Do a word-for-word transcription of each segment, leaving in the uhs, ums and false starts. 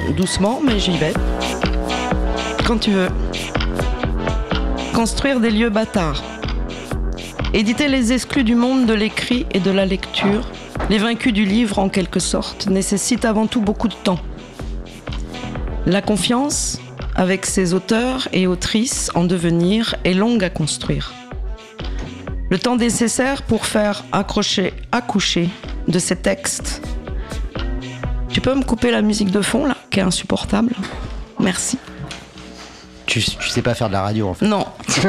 doucement, mais j'y vais. Quand tu veux. Construire des lieux bâtards. Éditer les exclus du monde de l'écrit et de la lecture, les vaincus du livre en quelque sorte, nécessite avant tout beaucoup de temps. La confiance, avec ses auteurs et autrices en devenir, est longue à construire. Le temps nécessaire pour faire accrocher, accoucher de ces textes. Tu peux me couper la musique de fond, là, qui est insupportable ? Merci. Tu, tu sais pas faire de la radio, en fait. Non.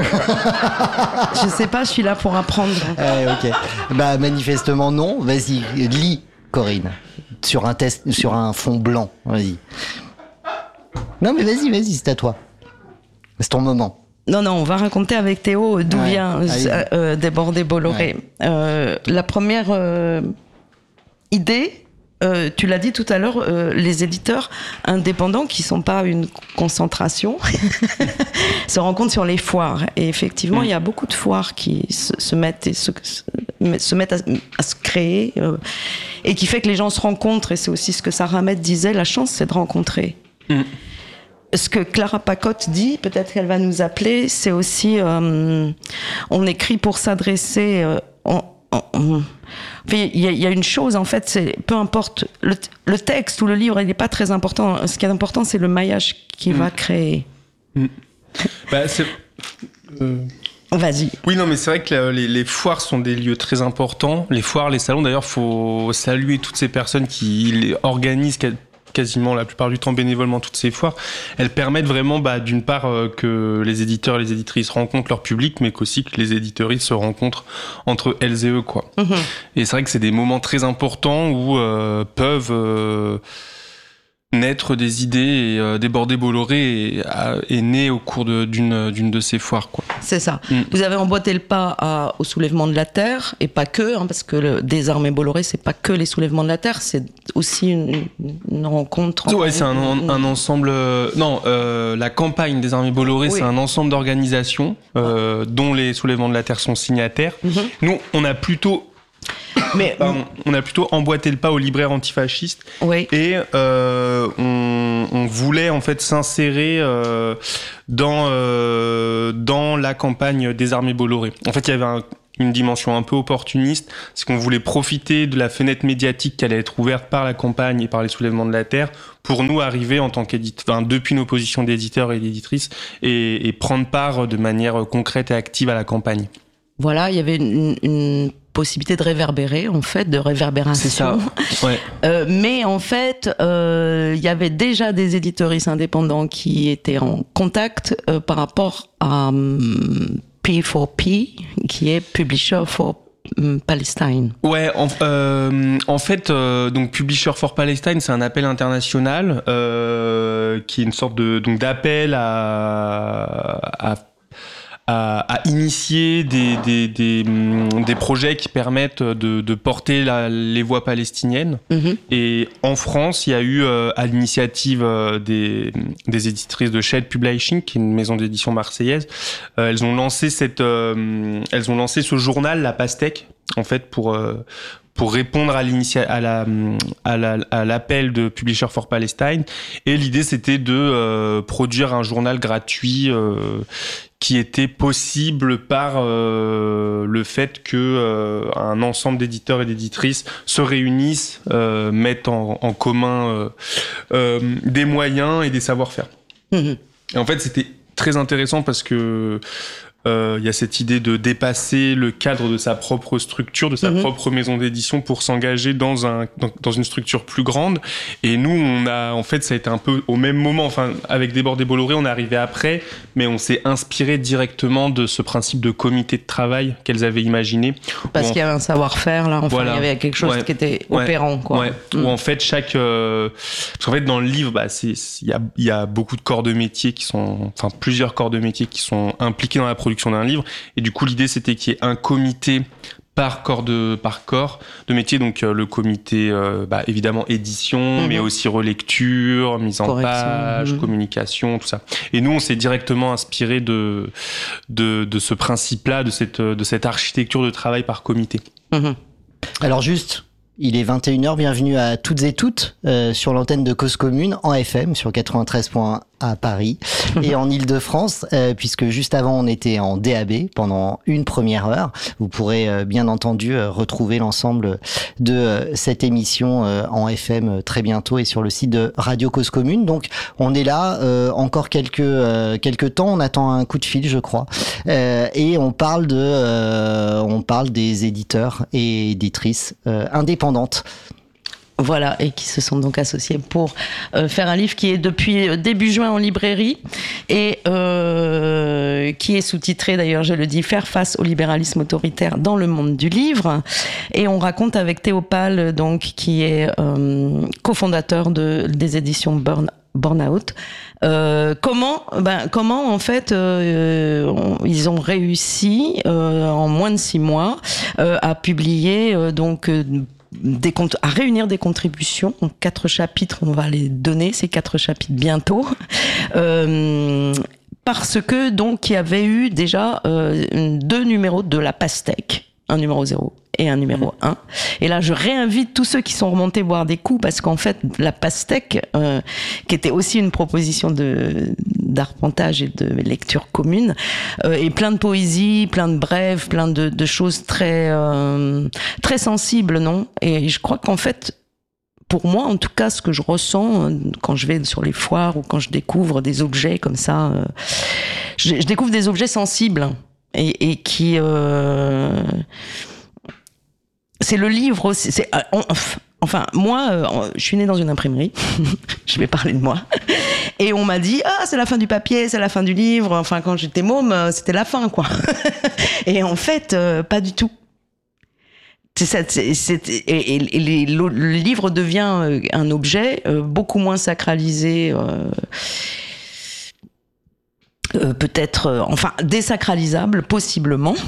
Je sais pas, je suis là pour apprendre. Eh, ok. Bah, manifestement, non. Vas-y, lis, Corinne. Sur un test, sur un fond blanc. Vas-y. Non, mais vas-y, vas-y, c'est à toi. C'est ton moment. Non, non, on va raconter avec Théo d'où Ouais. vient euh, euh, Débordé Bolloré. Ouais. Euh, la première euh, idée, euh, tu l'as dit tout à l'heure, euh, les éditeurs indépendants qui sont pas une concentration se rencontrent sur les foires. Et effectivement, il mmh. y a beaucoup de foires qui se, se mettent, et se, se mettent à, à se créer euh, et qui fait que les gens se rencontrent. Et c'est aussi ce que Sarah Ahmed disait, la chance, c'est de rencontrer. Mmh. Ce que Clara Pacotte dit, peut-être qu'elle va nous appeler, c'est aussi euh, on écrit pour s'adresser. Euh, on, on, on, enfin, il y, y a une chose en fait, c'est peu importe le, le texte ou le livre, il n'est pas très important. Ce qui est important, c'est le maillage qu'il mmh. va créer. Mmh. Bah, c'est... Euh... Vas-y. Oui, non, mais c'est vrai que les, les foires sont des lieux très importants. Les foires, les salons, d'ailleurs, faut saluer toutes ces personnes qui organisent quasiment la plupart du temps bénévolement toutes ces foires. Elles permettent vraiment, bah, d'une part, euh, que les éditeurs et les éditrices rencontrent leur public, mais qu'aussi que les éditrices se rencontrent entre elles et eux, quoi. Mmh. Et c'est vrai que c'est des moments très importants où euh, peuvent euh, naître des idées et euh, Débordé Bolloré est, est né au cours de, d'une, d'une de ces foires, quoi. C'est ça. Mm. Vous avez emboîté le pas à, au soulèvement de la Terre, et pas que, hein, parce que le Désarmé Bolloré, c'est pas que les soulèvements de la Terre, c'est aussi une, une rencontre. Ouais, c'est un, un, un ensemble. Euh, non, euh, la campagne Désarmé Bolloré, oui. c'est un ensemble d'organisations euh, dont les soulèvements de la Terre sont signataires. Mm-hmm. Nous, on a plutôt. Mais Pardon, on a plutôt emboîté le pas aux libraires antifascistes, oui. et euh, on, on voulait en fait s'insérer euh, dans euh, dans la campagne Désarmé Bolloré. En fait, il y avait un, une dimension un peu opportuniste, c'est qu'on voulait profiter de la fenêtre médiatique qui allait être ouverte par la campagne et par les soulèvements de la Terre pour nous arriver en tant qu'éditeurs, enfin, depuis nos positions d'éditeurs et d'éditrices, et, et prendre part de manière concrète et active à la campagne. Voilà, il y avait une, une possibilité de réverbérer, en fait, de réverbération. C'est ça, ouais. Euh, mais en fait, euh, il y avait déjà des éditeuristes indépendants qui étaient en contact euh, par rapport à um, P quatre P, qui est Publisher for Palestine. Ouais, en, euh, en fait, euh, donc Publisher for Palestine, c'est un appel international euh, qui est une sorte de donc d'appel à, à À, à initier des, des, des, des projets qui permettent de, de porter la, les voix palestiniennes. Mm-hmm. Et en France, il y a eu, euh, à l'initiative euh, des, des éditrices de Shade Publishing, qui est une maison d'édition marseillaise, euh, elles ont lancé cette, euh, elles ont lancé ce journal, La Pastèque, en fait, pour, euh, pour répondre à, l'initia- à, la, à, la, à l'appel de Publisher for Palestine. Et l'idée, c'était de euh, produire un journal gratuit euh, qui était possible par euh, le fait que euh, un ensemble d'éditeurs et d'éditrices se réunissent, euh, mettent en, en commun euh, euh, des moyens et des savoir-faire. Mmh. Et en fait, c'était très intéressant parce que il euh, y a cette idée de dépasser le cadre de sa propre structure, de sa mmh. propre maison d'édition pour s'engager dans un dans, dans une structure plus grande. Et nous, on a en fait, ça a été un peu au même moment. Enfin, avec Débordé Bolloré, on est arrivé après, mais on s'est inspiré directement de ce principe de comité de travail qu'elles avaient imaginé. Parce qu'il y avait un savoir-faire là. Enfin, voilà. Il y avait quelque chose ouais. qui était ouais. opérant, quoi. Ouais. Mmh. Où en fait chaque, euh... parce qu'en fait dans le livre, bah c'est il y a il y a beaucoup de corps de métier qui sont, enfin plusieurs corps de métier qui sont impliqués dans la production d'un livre, et du coup l'idée c'était qu'il y ait un comité par corps de par corps de métier, donc euh, le comité euh, bah, évidemment édition, mmh. mais aussi relecture, mise en Correction. page, mmh. communication, tout ça. Et nous on s'est directement inspiré de de de ce principe-là, de cette de cette architecture de travail par comité. Mmh. Alors juste Il est vingt et une heures, bienvenue à toutes et toutes euh, sur l'antenne de Cause Commune en F M sur quatre-vingt-treize point un à Paris et en Île-de-France, euh, puisque juste avant on était en D A B pendant une première heure. Vous pourrez euh, bien entendu euh, retrouver l'ensemble de euh, cette émission euh, en F M très bientôt et sur le site de Radio Cause Commune. Donc on est là euh, encore quelques euh, quelques temps, on attend un coup de fil je crois, euh, et on parle de euh, on parle des éditeurs et éditrices euh, indépendants. Voilà, et qui se sont donc associés pour euh, faire un livre qui est depuis début juin en librairie et euh, qui est sous-titré, d'ailleurs je le dis, Faire face au libéralisme autoritaire dans le monde du livre. Et on raconte avec Théo Pal, donc, qui est euh, cofondateur de, des éditions Burn Burnout. Euh, comment, ben, comment en fait euh, on, ils ont réussi euh, en moins de six mois euh, à publier euh, donc euh, Des comptes, à réunir des contributions en quatre chapitres. On va les donner ces quatre chapitres bientôt, euh, parce que donc il y avait eu déjà euh, deux numéros de la pastèque, un numéro zéro et un numéro mmh. un. Et là, je réinvite tous ceux qui sont remontés boire des coups, parce qu'en fait, la pastèque, euh, qui était aussi une proposition de d'arpentage et de lecture commune, euh, et plein de poésie, plein de brèves, plein de, de choses très euh, très sensibles, non ? Et je crois qu'en fait, pour moi, en tout cas, ce que je ressens euh, quand je vais sur les foires ou quand je découvre des objets comme ça, euh, je, je découvre des objets sensibles et, et qui euh, c'est le livre aussi. C'est, on, enfin, moi, euh, je suis née dans une imprimerie. Je vais parler de moi. Et on m'a dit, ah, c'est la fin du papier, c'est la fin du livre. Enfin, quand j'étais môme, c'était la fin, quoi. Et en fait, euh, pas du tout. C'est ça, c'est, c'est, et, et, et les, le livre devient un objet euh, beaucoup moins sacralisé. Euh, Euh, peut-être, euh, enfin, désacralisable, possiblement,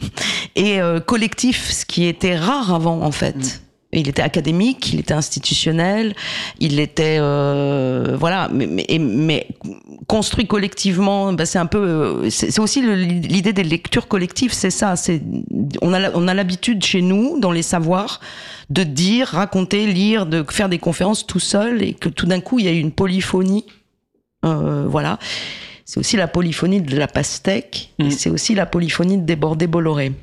et euh, collectif, ce qui était rare avant, en fait. Mmh. Il était académique, il était institutionnel, il était, euh, voilà, mais, mais, mais construit collectivement, bah c'est un peu, euh, c'est, c'est aussi le, l'idée des lectures collectives, c'est ça, c'est, on a, on a l'habitude chez nous, dans les savoirs, de dire, raconter, lire, de faire des conférences tout seul, et que tout d'un coup, il y a eu une polyphonie, euh, voilà. C'est aussi la polyphonie de la pastèque, mmh. et c'est aussi la polyphonie de Desbordes-Bolloré.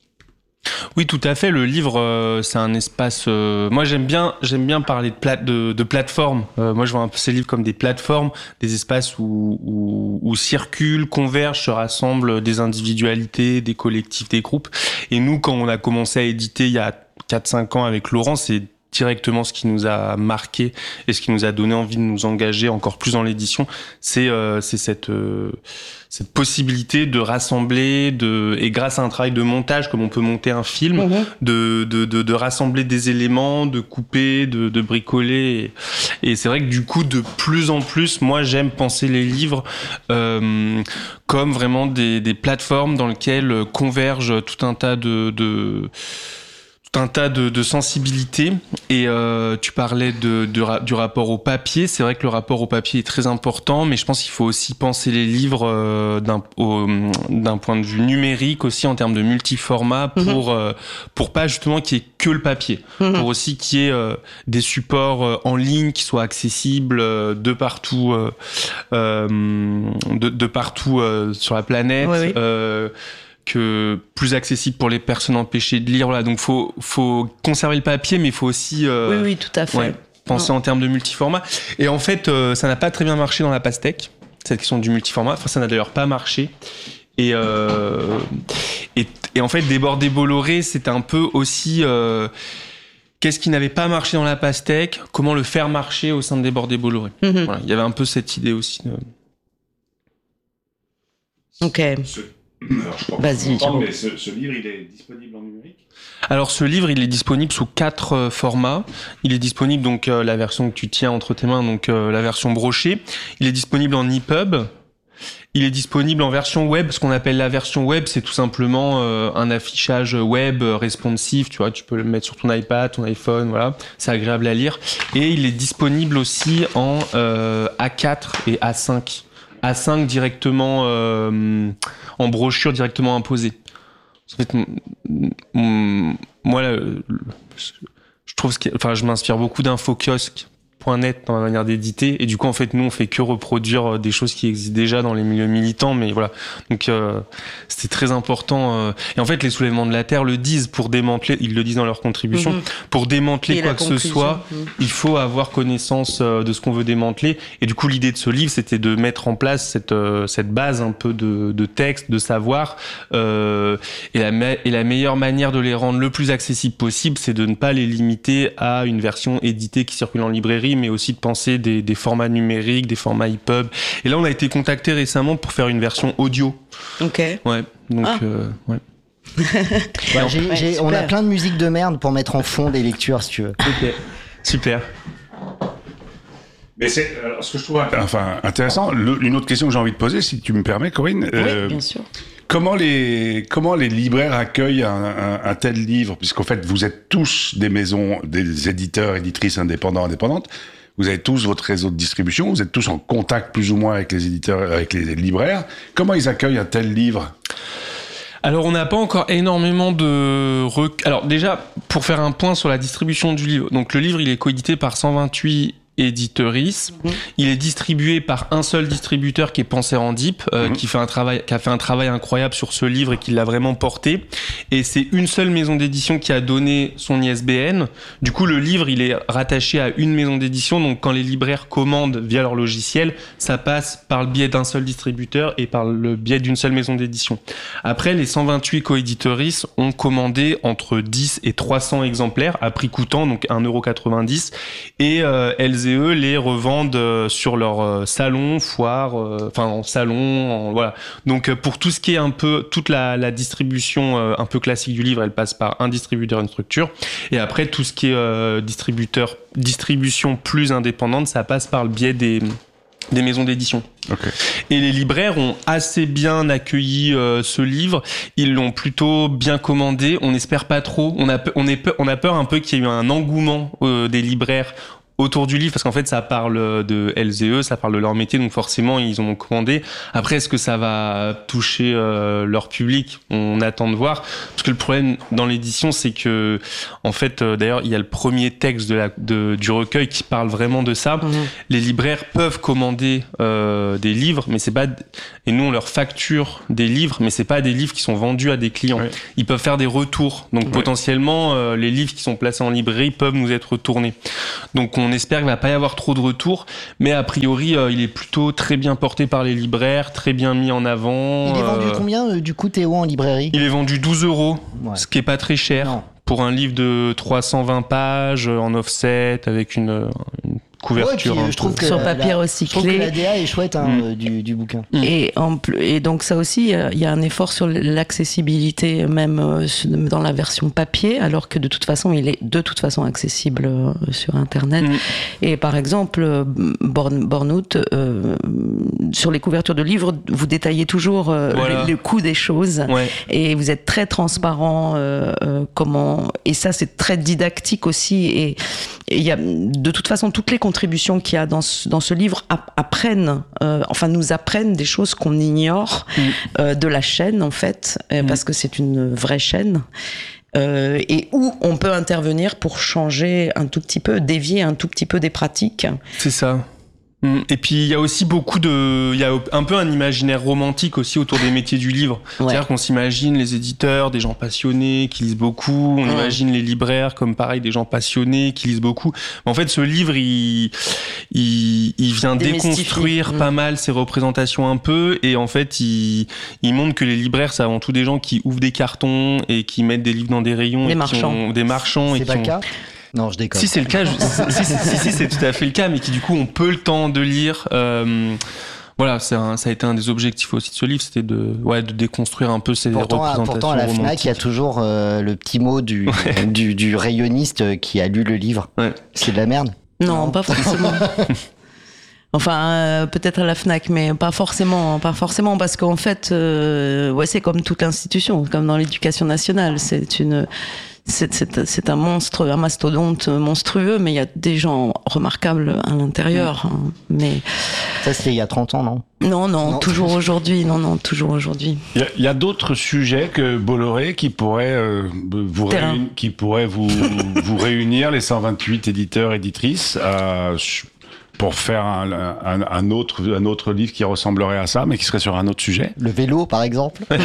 Oui, tout à fait. Le livre, euh, c'est un espace. Euh, moi, j'aime bien, j'aime bien parler de, plate, de, de plateformes. Euh, moi, je vois un peu ces livres comme des plateformes, des espaces où, où, où circulent, convergent, se rassemblent des individualités, des collectifs, des groupes. Et nous, quand on a commencé à éditer il y a quatre cinq ans avec Laurent, c'est directement ce qui nous a marqué et ce qui nous a donné envie de nous engager encore plus dans l'édition, c'est euh, c'est cette euh, cette possibilité de rassembler, de et grâce à un travail de montage comme on peut monter un film, mmh. de, de de de rassembler des éléments, de couper, de de bricoler et, et c'est vrai que du coup de plus en plus, moi j'aime penser les livres euh, comme vraiment des des plateformes dans lesquelles convergent tout un tas de de un tas de, de sensibilités et euh, tu parlais de, de, du rapport au papier. C'est vrai que le rapport au papier est très important, mais je pense qu'il faut aussi penser les livres euh, d'un, au, d'un point de vue numérique aussi en termes de multiformat pour mmh. euh, pour pas justement qu'il y ait que le papier, mmh. pour aussi qu'il y ait euh, des supports euh, en ligne qui soient accessibles euh, de partout euh, euh, de, de partout euh, sur la planète. Oui, oui. Euh, que plus accessible pour les personnes empêchées de lire. Voilà, donc faut faut conserver le papier, mais il faut aussi euh, oui oui tout à fait ouais, penser non. en termes de multiformat. Et en fait, euh, ça n'a pas très bien marché dans la pastèque, cette question du multiformat. Enfin, ça n'a d'ailleurs pas marché. Et euh, et, et en fait, Desbordes-Bolloré, c'est un peu aussi euh, qu'est-ce qui n'avait pas marché dans la pastèque, comment le faire marcher au sein de Desbordes-Bolloré. Mm-hmm. Voilà, il y avait un peu cette idée aussi. De... Ok. Alors, je crois Vas-y. Entendre, mais ce, ce livre, il est disponible en numérique ? Alors, ce livre, il est disponible sous quatre euh, formats. Il est disponible, donc, euh, la version que tu tiens entre tes mains, donc, euh, la version brochée. Il est disponible en EPUB. Il est disponible en version web. Ce qu'on appelle la version web, c'est tout simplement euh, un affichage web responsive. Tu vois, tu peux le mettre sur ton iPad, ton iPhone, voilà. C'est agréable à lire. Et il est disponible aussi en euh, A quatre et A cinq. A cinq directement euh, en brochure directement imposée. En fait, m- m- moi, le, le, je trouve que, enfin, je m'inspire beaucoup d'infokiosque point net dans la manière d'éditer, et du coup en fait nous on fait que reproduire des choses qui existent déjà dans les milieux militants, mais voilà, donc euh, c'était très important euh... et en fait les soulèvements de la terre le disent, pour démanteler, ils le disent dans leur contribution, mmh. pour démanteler et quoi que ce soit, mmh. il faut avoir connaissance euh, de ce qu'on veut démanteler, et du coup l'idée de ce livre c'était de mettre en place cette, euh, cette base un peu de, de texte, de savoir, euh, et, la me- et la meilleure manière de les rendre le plus accessibles possible, c'est de ne pas les limiter à une version éditée qui circule en librairie, mais aussi de penser des, des formats numériques, des formats E P U B. Et là, on a été contacté récemment pour faire une version audio. Ok. Ouais. Donc, ah. euh, ouais. ouais, j'ai, ouais, j'ai, on a plein de musique de merde pour mettre en fond des lectures, si tu veux. Ok. Super. Mais c'est alors, ce que je trouve enfin, intéressant. Le, une autre question que j'ai envie de poser, si tu me permets, Corinne. Oui, euh, bien sûr. Comment les, comment les libraires accueillent un, un, un tel livre? Puisqu'en fait, vous êtes tous des maisons, des éditeurs, éditrices indépendants, indépendantes. Vous avez tous votre réseau de distribution. Vous êtes tous en contact plus ou moins avec les éditeurs, avec les libraires. Comment ils accueillent un tel livre? Alors, on n'a pas encore énormément de... Rec... Alors, déjà, pour faire un point sur la distribution du livre. Donc, le livre, il est coédité par cent vingt-huit éditeurisme. Mmh. Il est distribué par un seul distributeur qui est Penserendip, euh, mmh. qui fait un travail, qui a fait un travail incroyable sur ce livre et qui l'a vraiment porté. Et c'est une seule maison d'édition qui a donné son I S B N. Du coup, le livre, il est rattaché à une maison d'édition. Donc, quand les libraires commandent via leur logiciel, ça passe par le biais d'un seul distributeur et par le biais d'une seule maison d'édition. Après, les cent vingt-huit coéditeuristes ont commandé entre dix et trois cents exemplaires à prix coûtant, donc un euro quatre-vingt-dix. Et euh, elles et eux les revendent euh, sur leur euh, salon, foire, euh, enfin en salon, en, voilà. Donc euh, pour tout ce qui est un peu toute la, la distribution euh, un peu classique du livre, elle passe par un distributeur, une structure. Et après tout ce qui est euh, distributeur, distribution plus indépendante, ça passe par le biais des des maisons d'édition. Okay. Et les libraires ont assez bien accueilli euh, ce livre. Ils l'ont plutôt bien commandé. On n'espère pas trop. On a pe- on est pe- on a peur un peu qu'il y ait eu un engouement euh, des libraires autour du livre, parce qu'en fait ça parle de elles et eux, ça parle de leur métier, donc forcément ils ont commandé. Après, est-ce que ça va toucher euh, leur public? On attend de voir, parce que le problème dans l'édition, c'est que en fait euh, d'ailleurs il y a le premier texte de la, de, du recueil qui parle vraiment de ça. Mmh. Les libraires peuvent commander euh, des livres, mais c'est pas, et nous on leur facture des livres, mais c'est pas des livres qui sont vendus à des clients. Ouais. Ils peuvent faire des retours, donc ouais. potentiellement euh, les livres qui sont placés en librairie peuvent nous être retournés. Donc on On espère qu'il ne va pas y avoir trop de retours, mais a priori, euh, il est plutôt très bien porté par les libraires, très bien mis en avant. Il est vendu euh... combien, euh, du coup, Théo, en librairie? Il est vendu douze euros, ouais. ce qui n'est pas très cher. Non. Pour un livre de trois cent vingt pages, en offset, avec une... une couverture. Ouais, puis, je trouve que sur papier la, recyclé. Je trouve que l'A D A est chouette hein, mmh. du, du bouquin. Et, en, et donc ça aussi, il y a un effort sur l'accessibilité même dans la version papier, alors que de toute façon, il est de toute façon accessible sur Internet. Mmh. Et par exemple, Born, Bornout, euh, sur les couvertures de livres, vous détaillez toujours euh, voilà. le, le coût des choses. Ouais. Et vous êtes très transparent. Euh, euh, comment Et ça, c'est très didactique aussi. Et il y a de toute façon toutes les contributions qu'il y a dans ce, dans ce livre apprennent, euh, enfin nous apprennent des choses qu'on ignore mmh. euh, de la chaîne en fait, euh, mmh. parce que c'est une vraie chaîne. Euh, et où on peut intervenir pour changer un tout petit peu, dévier un tout petit peu des pratiques. C'est ça. Et puis il y a aussi beaucoup de, il y a un peu un imaginaire romantique aussi autour des métiers du livre. Ouais. C'est-à-dire qu'on s'imagine les éditeurs, des gens passionnés qui lisent beaucoup. On ouais. imagine les libraires comme pareil des gens passionnés qui lisent beaucoup. Mais en fait, ce livre, il, il, il vient déconstruire mmh. pas mal ces représentations un peu. Et en fait, il, il montre que les libraires, c'est avant tout des gens qui ouvrent des cartons et qui mettent des livres dans des rayons. Des et marchands. Qui ont, des marchands. C'est et pas qui le ont... cas. Non, je déconne. Si c'est le cas, je... si, si, si, si, c'est tout à fait le cas, mais qui du coup ont peu le temps de lire. Euh, voilà, c'est un, ça a été un des objectifs aussi de ce livre, c'était de, ouais, de déconstruire un peu ces pourtant, représentations pourtant, à la romantiques. Fnac, il y a toujours euh, le petit mot du, ouais. du, du rayonniste qui a lu le livre. Ouais. C'est de la merde? Non, non. Pas forcément. Enfin, euh, peut-être à la Fnac, mais pas forcément, pas forcément, parce qu'en fait, euh, ouais, c'est comme toute institution, comme dans l'éducation nationale, c'est une, c'est, c'est, c'est un monstre, un mastodonte monstrueux, mais il y a des gens remarquables à l'intérieur. Hein, mais ça, c'était il y a trente ans, non? Non, non, non, toujours aujourd'hui. Non, non, toujours aujourd'hui. Il y, y a d'autres sujets que Bolloré qui pourraient euh, vous réun... qui pourraient vous vous réunir, les cent vingt-huit éditeurs éditrices, euh, pour faire un, un, un autre un autre livre qui ressemblerait à ça, mais qui serait sur un autre sujet. Le vélo, par exemple. ah,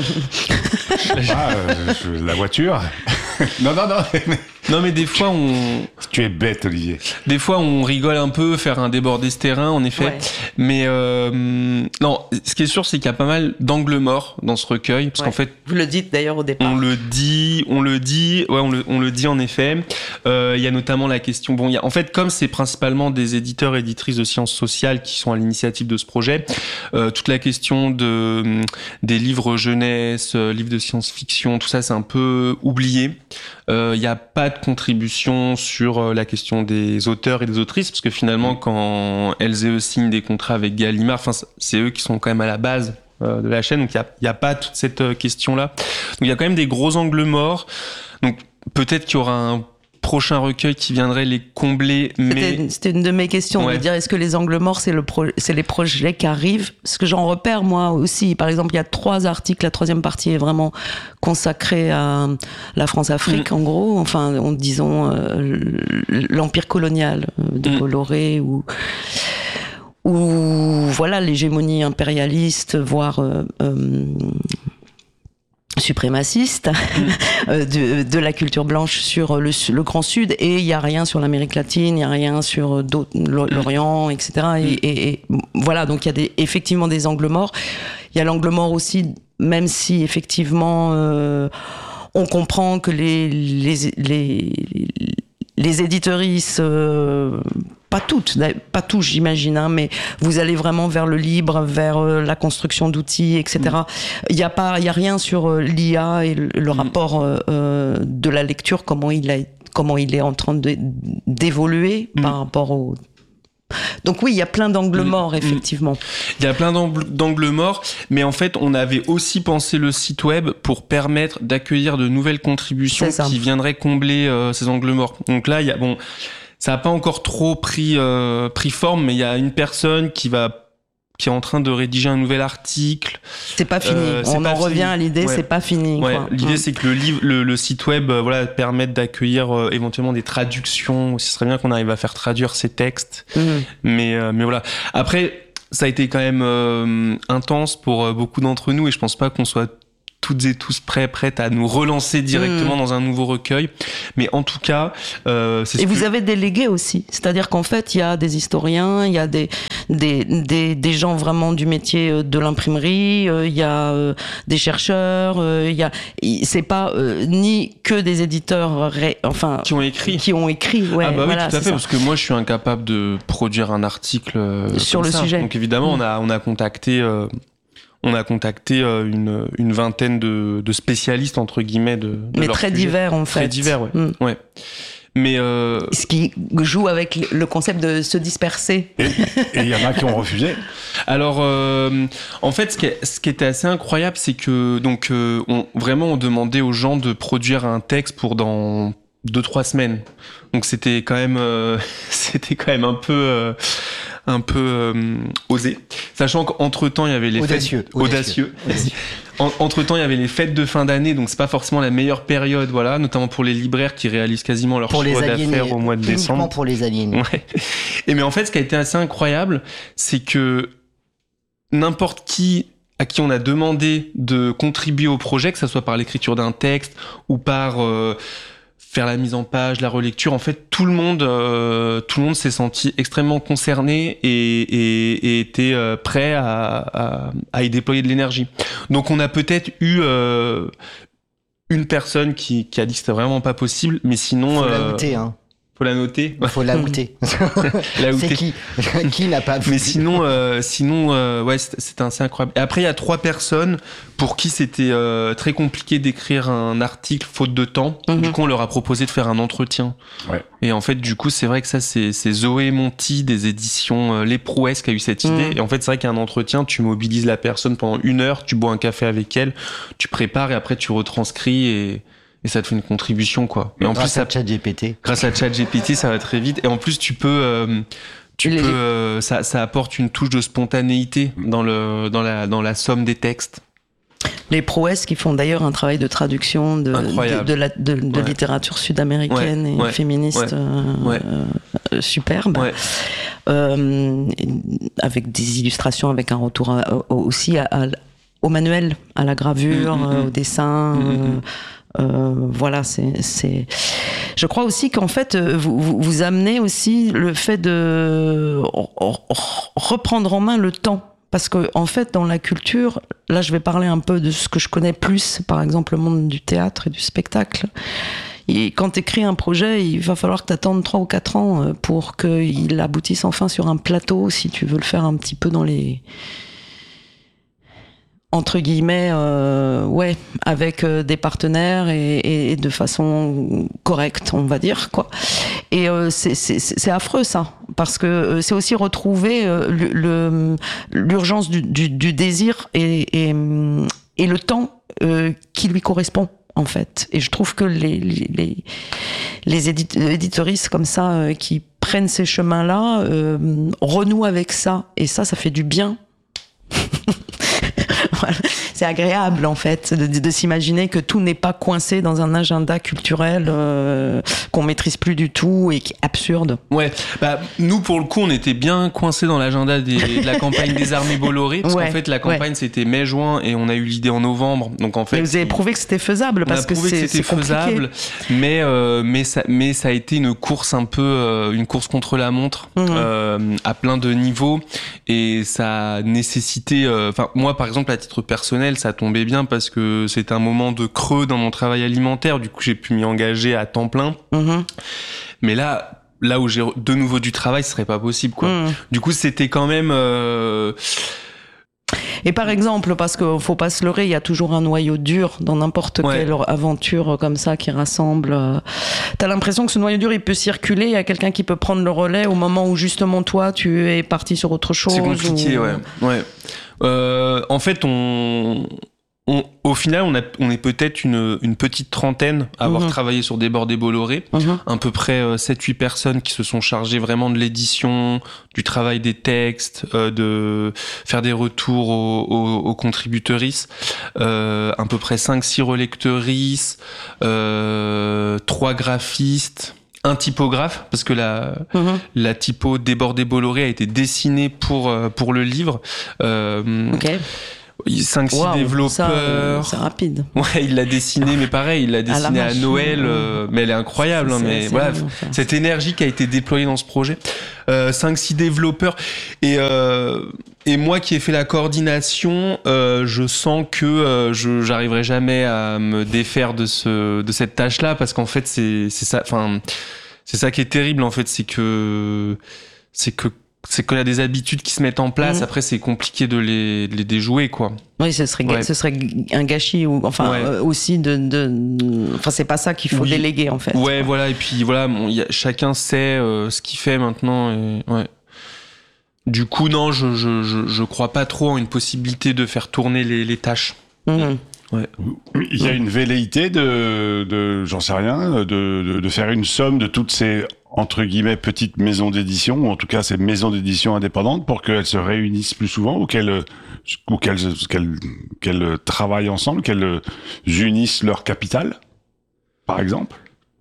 euh, je, la voiture. non, non, non. Mais... Non, mais des fois, on... Tu es bête, Olivier. Des fois, on rigole un peu, faire un débordé ce terrain, en effet. Ouais. Mais euh, non, ce qui est sûr, c'est qu'il y a pas mal d'angles morts dans ce recueil. Parce Ouais. qu'en fait... Vous le dites d'ailleurs au départ. On le dit, on le dit, ouais, on le, on le dit en effet. Euh, il y a notamment la question... Bon, il y a, en fait, comme c'est principalement des éditeurs et éditrices de sciences sociales qui sont à l'initiative de ce projet, euh, toute la question de, des livres jeunesse, euh, livres de science-fiction, tout ça, c'est un peu oublié. Euh, il n'y a pas de contribution sur la question des auteurs et des autrices, parce que finalement, quand elles et eux signent des contrats avec Gallimard, enfin, c'est eux qui sont quand même à la base euh, de la chaîne, donc il n'y a, il y a pas toute cette euh, question-là. Donc il y a quand même des gros angles morts. Donc peut-être qu'il y aura un prochain recueil qui viendrait les combler, mais... C'était, c'était une de mes questions, Ouais. de dire est-ce que les angles morts, c'est, le pro- c'est les projets qui arrivent? Parce que j'en repère, moi aussi. Par exemple, il y a trois articles, la troisième partie est vraiment consacrée à la France-Afrique, Mm. en gros, enfin, en disons euh, l'empire colonial de Mm. Bolloré, ou... ou voilà, l'hégémonie impérialiste, voire... Euh, euh, suprémaciste de, de la culture blanche sur le, le Grand Sud, et il n'y a rien sur l'Amérique latine, il n'y a rien sur l'Orient, et cetera. Et, et, et voilà, donc il y a des, effectivement des angles morts. Il y a l'angle mort aussi, même si effectivement euh, on comprend que les, les, les, les éditeuristes... Euh, pas toutes, pas tous, j'imagine, hein, mais vous allez vraiment vers le libre, vers euh, la construction d'outils, et cetera. Il n'y a pas, il y a rien sur euh, l'I A et le, le rapport euh, de la lecture, comment il a, comment il est en train de, d'évoluer mm. par rapport au. Donc oui, il y a plein d'angles morts, effectivement. Il y a plein d'angles morts, mais en fait, on avait aussi pensé le site web pour permettre d'accueillir de nouvelles contributions qui viendraient combler euh, ces angles morts. Donc là, il y a bon. Ça n'a pas encore trop pris, euh, pris forme, mais il y a une personne qui va, qui est en train de rédiger un nouvel article. C'est pas fini. Euh, c'est On pas en fini. revient à l'idée, ouais. c'est pas fini. Ouais. Quoi. L'idée, mmh. c'est que le livre, le, le site web, euh, voilà, permette d'accueillir euh, éventuellement des traductions. Ce serait bien qu'on arrive à faire traduire ces textes. Mmh. Mais, euh, mais voilà. Après, ça a été quand même euh, intense pour euh, beaucoup d'entre nous, et je pense pas qu'on soit toutes et tous prêts, prêtes à nous relancer directement mmh. dans un nouveau recueil. Mais en tout cas, euh, c'est ce Et que... vous avez délégué aussi. C'est-à-dire qu'en fait, il y a des historiens, il y a des, des, des, des gens vraiment du métier de l'imprimerie, il euh, y a euh, des chercheurs, euh, il y a, c'est pas euh, ni que des éditeurs, ré, enfin... Qui ont écrit. Qui ont écrit, ouais. Ah bah voilà, oui, tout à fait, ça. Parce que moi, je suis incapable de produire un article euh, sur le ça. sujet. Donc évidemment, mmh. on a, on a contacté... Euh, On a contacté une, une vingtaine de, de spécialistes, entre guillemets, de, de Mais très sujet. divers, en fait. Très divers, ouais. Mm. ouais. Mais euh... Ce qui joue avec le concept de se disperser. Et il y en a qui ont refusé. Alors, euh, en fait, ce qui, est, ce qui était assez incroyable, c'est que, donc, euh, on, vraiment, on demandait aux gens de produire un texte pour dans deux, trois semaines. Donc, c'était quand même, euh, c'était quand même un peu... Euh, un peu euh, osé, sachant qu'entre-temps il y avait les audacieux, fêtes audacieux, audacieux. En, entre-temps il y avait les fêtes de fin d'année, donc c'est pas forcément la meilleure période, voilà, notamment pour les libraires qui réalisent quasiment leur pour chiffre d'affaires au mois de décembre. Uniquement pour les aliénés. Ouais. Et mais en fait, ce qui a été assez incroyable, c'est que n'importe qui à qui on a demandé de contribuer au projet, que ça soit par l'écriture d'un texte ou par euh, faire la mise en page, la relecture, en fait, tout le monde, euh, tout le monde s'est senti extrêmement concerné et, et, et était euh, prêt à, à, à y déployer de l'énergie. Donc, on a peut-être eu euh, une personne qui, qui a dit que c'était vraiment pas possible, mais sinon... Faut euh, la outer, hein. Faut la noter. Il faut la outer. la outer. C'est qui Qui n'a pas Mais sinon, euh, sinon, euh, ouais, c'était assez incroyable. Et après, il y a trois personnes pour qui c'était euh, très compliqué d'écrire un article faute de temps. Mm-hmm. Du coup, on leur a proposé de faire un entretien. Ouais. Et en fait, du coup, c'est vrai que ça, c'est, c'est Zoé Monti des éditions euh, Les Prouesses qui a eu cette idée. Mm. Et en fait, c'est vrai qu'un entretien, tu mobilises la personne pendant une heure, tu bois un café avec elle, tu prépares et après tu retranscris et et ça te fait une contribution, quoi. Et en grâce plus, à ça, ChatGPT. grâce à ChatGPT, ça va très vite. Et en plus, tu peux, euh, tu Les- peux, euh, ça, ça apporte une touche de spontanéité dans le, dans la, dans la somme des textes. Les prouesses qui font d'ailleurs un travail de traduction de, de, Incroyable. de, la, de, de Ouais. littérature sud-américaine Ouais, et ouais, féministe ouais, euh, ouais. euh, superbe. Ouais. Euh, avec des illustrations, avec un retour à- au- aussi à- à- au manuel, à la gravure, Mm, mm, euh, mm. au dessin. Mm, mm, euh, euh, voilà, c'est, c'est. Je crois aussi qu'en fait, euh, vous, vous, vous amenez aussi le fait de r- r- reprendre en main le temps. Parce que, en fait, dans la culture, là, je vais parler un peu de ce que je connais plus, par exemple, le monde du théâtre et du spectacle. Et quand tu écris un projet, il va falloir que tu attendes trois ou quatre ans euh, pour qu'il aboutisse enfin sur un plateau, si tu veux le faire un petit peu dans les... entre guillemets, euh, ouais, avec euh, des partenaires et, et, et de façon correcte, on va dire, quoi. Et euh, c'est, c'est, c'est affreux, ça, parce que euh, c'est aussi retrouver euh, le, le- l'urgence du, du, du désir et, et, et le temps euh, qui lui correspond, en fait. Et je trouve que les, les, les, les édite- éditeuristes comme ça, euh, qui prennent ces chemins-là, euh, renouent avec ça. Et ça, ça fait du bien. Voilà. C'est agréable en fait de, de, de s'imaginer que tout n'est pas coincé dans un agenda culturel euh, qu'on maîtrise plus du tout et qui est absurde. Ouais, bah nous pour le coup on était bien coincés dans l'agenda des, de la campagne des armées Bolloré parce Ouais, qu'en fait la campagne ouais. c'était mai-juin et on a eu l'idée en novembre, donc en fait Mais vous avez prouvé que c'était faisable on parce a que prouvé c'est, que c'était c'est compliqué. faisable, mais euh, mais ça mais ça a été une course un peu euh, une course contre la montre Mmh. euh, à plein de niveaux et ça a nécessité, enfin euh, moi par exemple à titre personnel ça tombait bien parce que c'était un moment de creux dans mon travail alimentaire, du coup j'ai pu m'y engager à temps plein, Mmh. mais là là où j'ai de nouveau du travail ce serait pas possible quoi. Mmh. Du coup c'était quand même euh... Et par exemple, parce qu'il faut pas se leurrer, il y a toujours un noyau dur dans n'importe Ouais. quelle aventure comme ça qui rassemble. euh, T'as l'impression que ce noyau dur, il peut circuler, il y a quelqu'un qui peut prendre le relais au moment où justement toi, tu es parti sur autre chose. C'est compliqué, ou- ouais. ouais. Euh, en fait, on, on, au final, on, a, on est peut-être une, une petite trentaine à avoir Mhm. travaillé sur Débordé Bolloré. Mhm. À peu près euh, sept huit personnes qui se sont chargées vraiment de l'édition, du travail des textes, euh, de faire des retours aux, aux, aux contributeuristes. Euh, à peu près cinq six relecteuristes, euh, trois graphistes, un typographe, parce que la, Mhm. la typo Débordé Bolloré a été dessinée pour, euh, pour le livre. Euh, Ok. cinq six Waouh, ça, euh, développeurs. c'est rapide. Ouais, il l'a dessiné, mais pareil, il l'a dessiné à, machine, Noël, ouais. euh, mais elle est incroyable. C'est- hein, mais c'est voilà, mignon, ça. cette énergie qui a été déployée dans ce projet. Euh, cinq six développeurs. Et, euh, et moi qui ai fait la coordination, euh, je sens que euh, je j'arriverai jamais à me défaire de, ce, de cette tâche-là, parce qu'en fait, c'est c'est ça, enfin, c'est ça qui est terrible, en fait, c'est que c'est que c'est qu'on a des habitudes qui se mettent en place. Mhm. Après, c'est compliqué de les, de les déjouer, quoi. Oui, ce serait, ga- Ouais. ce serait un gâchis ou enfin Ouais. euh, aussi de, de, enfin c'est pas ça qu'il faut Oui. déléguer en fait. Ouais, voilà. Et puis voilà, bon, y a, chacun sait euh, ce qu'il fait maintenant. Et, ouais. Du coup, non, je, je, je, je crois pas trop en une possibilité de faire tourner les, les tâches. Mhm. Il y a une velléité de, de j'en sais rien, de, de, de faire une somme de toutes ces, entre guillemets, petites maisons d'édition, ou en tout cas ces maisons d'édition indépendantes, pour qu'elles se réunissent plus souvent, ou qu'elles, ou qu'elles, qu'elles, qu'elles travaillent ensemble, qu'elles unissent leur capital, par exemple.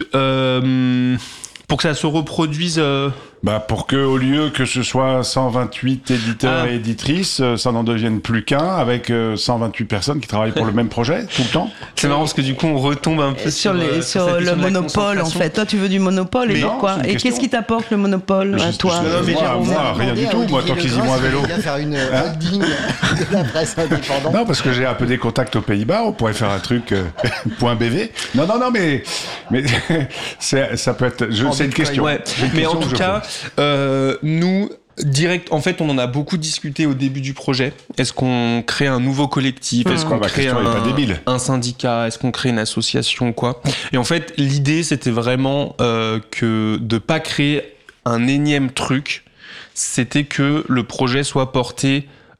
Euh, pour que ça se reproduise. Euh... Bah, pour que, au lieu que ce soit cent vingt-huit éditeurs Ah. et éditrices, euh, ça n'en devienne plus qu'un, avec euh, cent vingt-huit personnes qui travaillent pour le même projet, tout le temps. C'est marrant parce que du coup, on retombe un peu Sur, sur, les, euh, sur cette le question de la monopole en concentration. fait. Toi tu veux du monopole et Mais non, pourquoi c'est une Et question. qu'est-ce qui t'apporte le monopole à Je- toi je- non, mais Jérôme moi, rien du tout, moi, tant qu'ils y vont à vélo. Il va faire une Hein holding de la presse indépendante. Non, parce que j'ai un peu des contacts aux Pays-Bas, on pourrait faire un truc euh, point B V. Non, non, non, mais, mais c'est, ça peut être. Je, En c'est une Bitcoin. question. Ouais, C'est une mais en question tout que je cas, pose. euh, nous, direct, en fait, on en a beaucoup discuté au début du projet. Est-ce qu'on crée un nouveau collectif? Est-ce Ah, qu'on ma crée question est un, pas débile. un syndicat? Est-ce qu'on crée une association, quoi? Et en fait, l'idée, c'était vraiment euh, que de pas créer un énième truc. C'était que le projet soit porté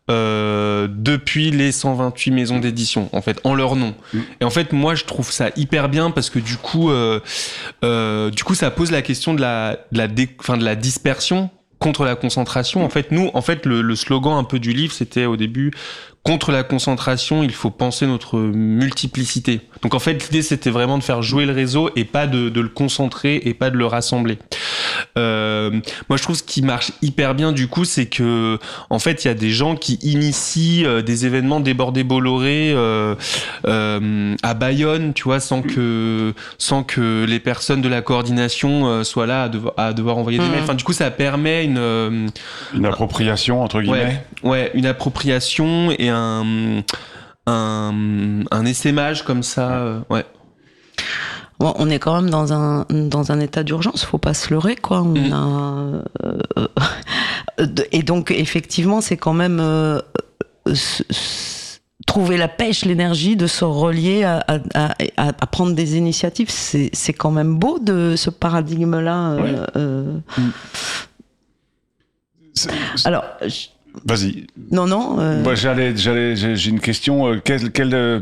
euh, depuis les cent vingt-huit maisons d'édition, en fait, en leur nom. Mmh. Et en fait, moi, je trouve ça hyper bien parce que du coup, euh, euh, du coup, ça pose la question de la, de la, dé, enfin, de la dispersion contre la concentration. En fait, nous, en fait, le, le slogan un peu du livre, c'était au début contre la concentration, il faut penser notre multiplicité. Donc en fait, l'idée, c'était vraiment de faire jouer le réseau et pas de, de le concentrer et pas de le rassembler. Euh, moi, je trouve ce qui marche hyper bien, du coup, c'est que, en fait, il y a des gens qui initient euh, des événements débordés Bolloré euh, euh, à Bayonne, tu vois, sans que, sans que les personnes de la coordination euh, soient là à devoir, à devoir envoyer des mmh. mails. Enfin, du coup, ça permet une... Euh, une appropriation, entre guillemets. Ouais, ouais, une appropriation et un, un, un essaimage comme ça, euh, ouais. Bon, on est quand même dans un dans un état d'urgence, faut pas se leurrer, quoi. On mmh. a euh, et donc effectivement, c'est quand même euh, s- s- trouver la pêche, l'énergie de se relier à, à, à, à prendre des initiatives. C'est c'est quand même beau de ce paradigme-là. Euh, ouais. euh... Mmh. C'est, c'est... Alors. Je... Vas-y. Non, non. Euh... Moi, j'allais, j'allais, j'ai, j'ai une question. Euh, quelle, quelle euh,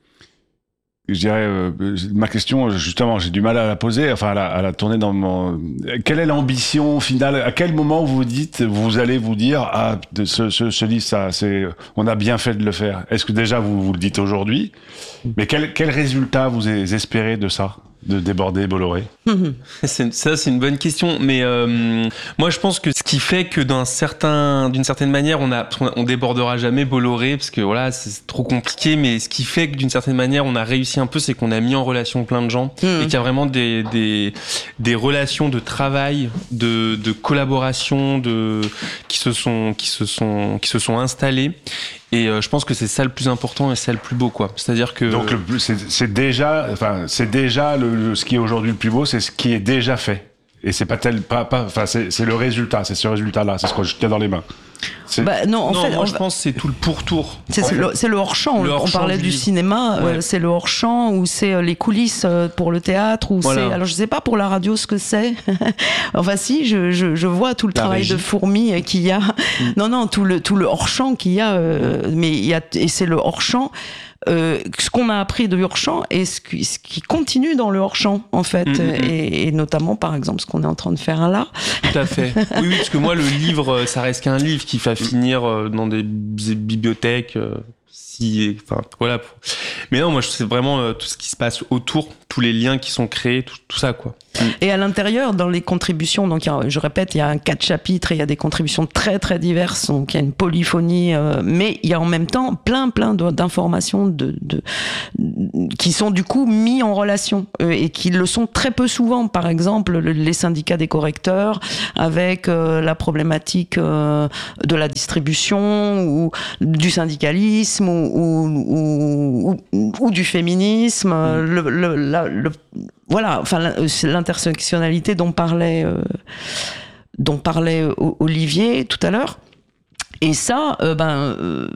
je dirais, euh, ma question, justement, j'ai du mal à la poser, enfin, à la, à la tourner dans mon. Quelle est l'ambition finale ? À quel moment vous dites, vous allez vous dire, ah, de ce, ce, ce livre, ça, c'est, on a bien fait de le faire. Est-ce que déjà vous, vous le dites aujourd'hui ? Mais quel, quel résultat vous espérez de ça ? De déborder Bolloré ? Mmh. C'est, ça, c'est une bonne question. Mais euh, moi, je pense que ce qui fait que d'un certain, d'une certaine manière, on a, on débordera jamais Bolloré parce que voilà, c'est trop compliqué. Mais ce qui fait que d'une certaine manière, on a réussi un peu, c'est qu'on a mis en relation plein de gens mmh. et qu'il y a vraiment des, des, des relations de travail, de, de collaboration, de qui se sont, qui se sont, qui se sont installées. Et euh, je pense que c'est ça le plus important et c'est le plus beau, quoi. C'est-à-dire que donc le plus, c'est, c'est déjà, enfin, c'est déjà le, le, ce qui est aujourd'hui le plus beau, c'est ce qui est déjà fait. Et c'est pas tel, pas, pas, enfin, c'est, c'est le résultat, c'est ce résultat-là, c'est ce qu'il y a dans les mains. C'est... Bah, non, en non, fait, moi on... je pense que c'est tout le pourtour. C'est, c'est, le, c'est le hors-champ. Le hors-champ on parlait du, du cinéma, ouais. euh, c'est le hors-champ ou c'est euh, les coulisses euh, pour le théâtre ou voilà. c'est. Alors je sais pas pour la radio ce que c'est. Enfin si, je, je, je vois tout le la travail régie. De fourmi qu'il y a. Mm. Non non, tout le tout le hors-champ qu'il y a, euh, mm. mais il y a et c'est le hors-champ. Euh, ce qu'on a appris de hors-champ et ce qui, ce qui continue dans le hors-champ en fait mmh, mmh. Et, et notamment par exemple ce qu'on est en train de faire là. Tout à fait. Oui, oui, parce que moi le livre ça reste qu'un livre qui va finir dans des bibliothèques si, enfin voilà. Mais non, moi c'est vraiment euh, tout ce qui se passe autour, tous les liens qui sont créés, tout, tout ça quoi. Et à l'intérieur, dans les contributions, donc il y a, je répète, il y a un quatre chapitres et il y a des contributions très très diverses, donc il y a une polyphonie, euh, mais il y a en même temps plein plein d'informations de, de, qui sont du coup mis en relation euh, et qui le sont très peu souvent. Par exemple, le, les syndicats des correcteurs avec euh, la problématique euh, de la distribution ou du syndicalisme ou, ou, ou, ou, ou du féminisme, mmh. le, le, la, le voilà, enfin l'intersectionnalité dont parlait euh, dont parlait Olivier tout à l'heure. Et ça, euh, ben, euh,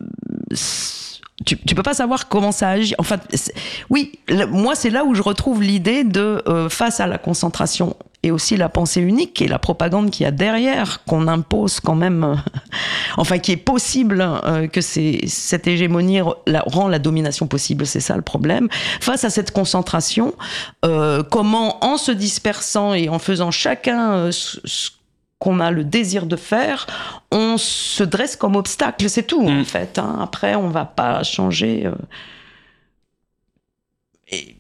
tu tu peux pas savoir comment ça agit. Enfin, oui, le, moi c'est là où je retrouve l'idée de euh, face à la concentration et aussi la pensée unique et la propagande qu'il y a derrière, qu'on impose quand même, euh, enfin qui est possible, euh, que c'est, cette hégémonie la, rend la domination possible, c'est ça le problème. Face à cette concentration, euh, comment en se dispersant et en faisant chacun euh, ce, ce qu'on a le désir de faire, on se dresse comme obstacle, c'est tout mmh. en fait. Hein. Après, on va pas changer... Euh... Et...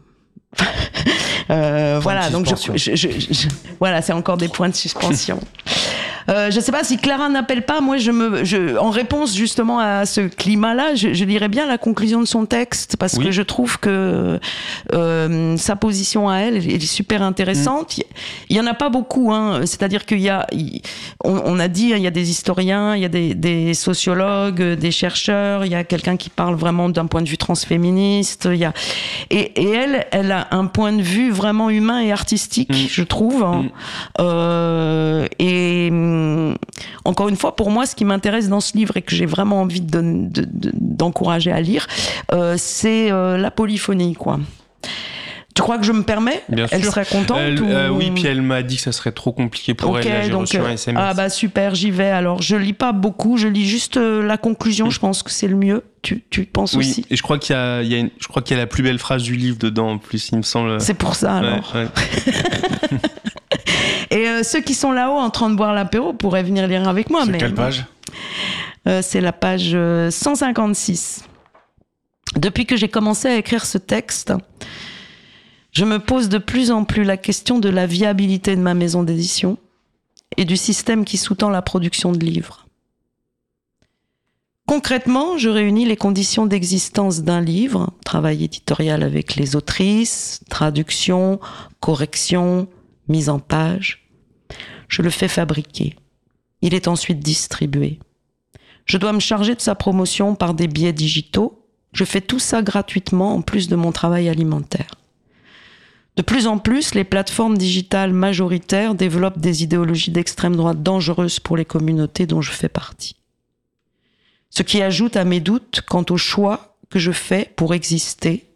euh, voilà, donc je, je, je, je, voilà, c'est encore des points de suspension. Euh, je sais pas si Clara n'appelle pas. Moi, je me, je, en réponse justement à ce climat-là, je, je lirais bien la conclusion de son texte parce oui. que je trouve que euh, sa position à elle, elle est super intéressante. Mm. Il y en a pas beaucoup, hein. C'est-à-dire qu'il y a, il, on, on a dit, il y a des historiens, il y a des, des sociologues, des chercheurs, il y a quelqu'un qui parle vraiment d'un point de vue transféministe. Il y a, et, et elle, elle a un point de vue vraiment humain et artistique, mm. je trouve. Hein. Mm. Euh, et encore une fois, pour moi, ce qui m'intéresse dans ce livre et que j'ai vraiment envie de, de, de, d'encourager à lire, euh, c'est euh, la polyphonie, quoi. Tu crois que je me permets? Bien Elle sûr. serait contente Elle, ou... euh, Oui, puis elle m'a dit que ça serait trop compliqué pour Ok, elle. Là, j'ai donc, reçu un S M S. ah bah super, j'y vais. Alors, je lis pas beaucoup, je lis juste euh, la conclusion. Mm. Je pense que c'est le mieux. Tu, tu penses Oui, aussi? et je crois qu'il y a, il y a une, je crois qu'il y a la plus belle phrase du livre dedans, en plus, il me semble. C'est pour ça, alors. Ouais, ouais. Et euh, ceux qui sont là-haut en train de boire l'apéro pourraient venir lire avec moi. Sur mais quelle page? euh, C'est la page euh, cent cinquante-six. Depuis que j'ai commencé à écrire ce texte, je me pose de plus en plus la question de la viabilité de ma maison d'édition et du système qui sous-tend la production de livres. Concrètement, je réunis les conditions d'existence d'un livre, travail éditorial avec les autrices, traduction, correction, mise en page. Je le fais fabriquer. Il est ensuite distribué. Je dois me charger de sa promotion par des biais digitaux. Je fais tout ça gratuitement en plus de mon travail alimentaire. De plus en plus, les plateformes digitales majoritaires développent des idéologies d'extrême droite dangereuses pour les communautés dont je fais partie. Ce qui ajoute à mes doutes quant au choix que je fais pour exister.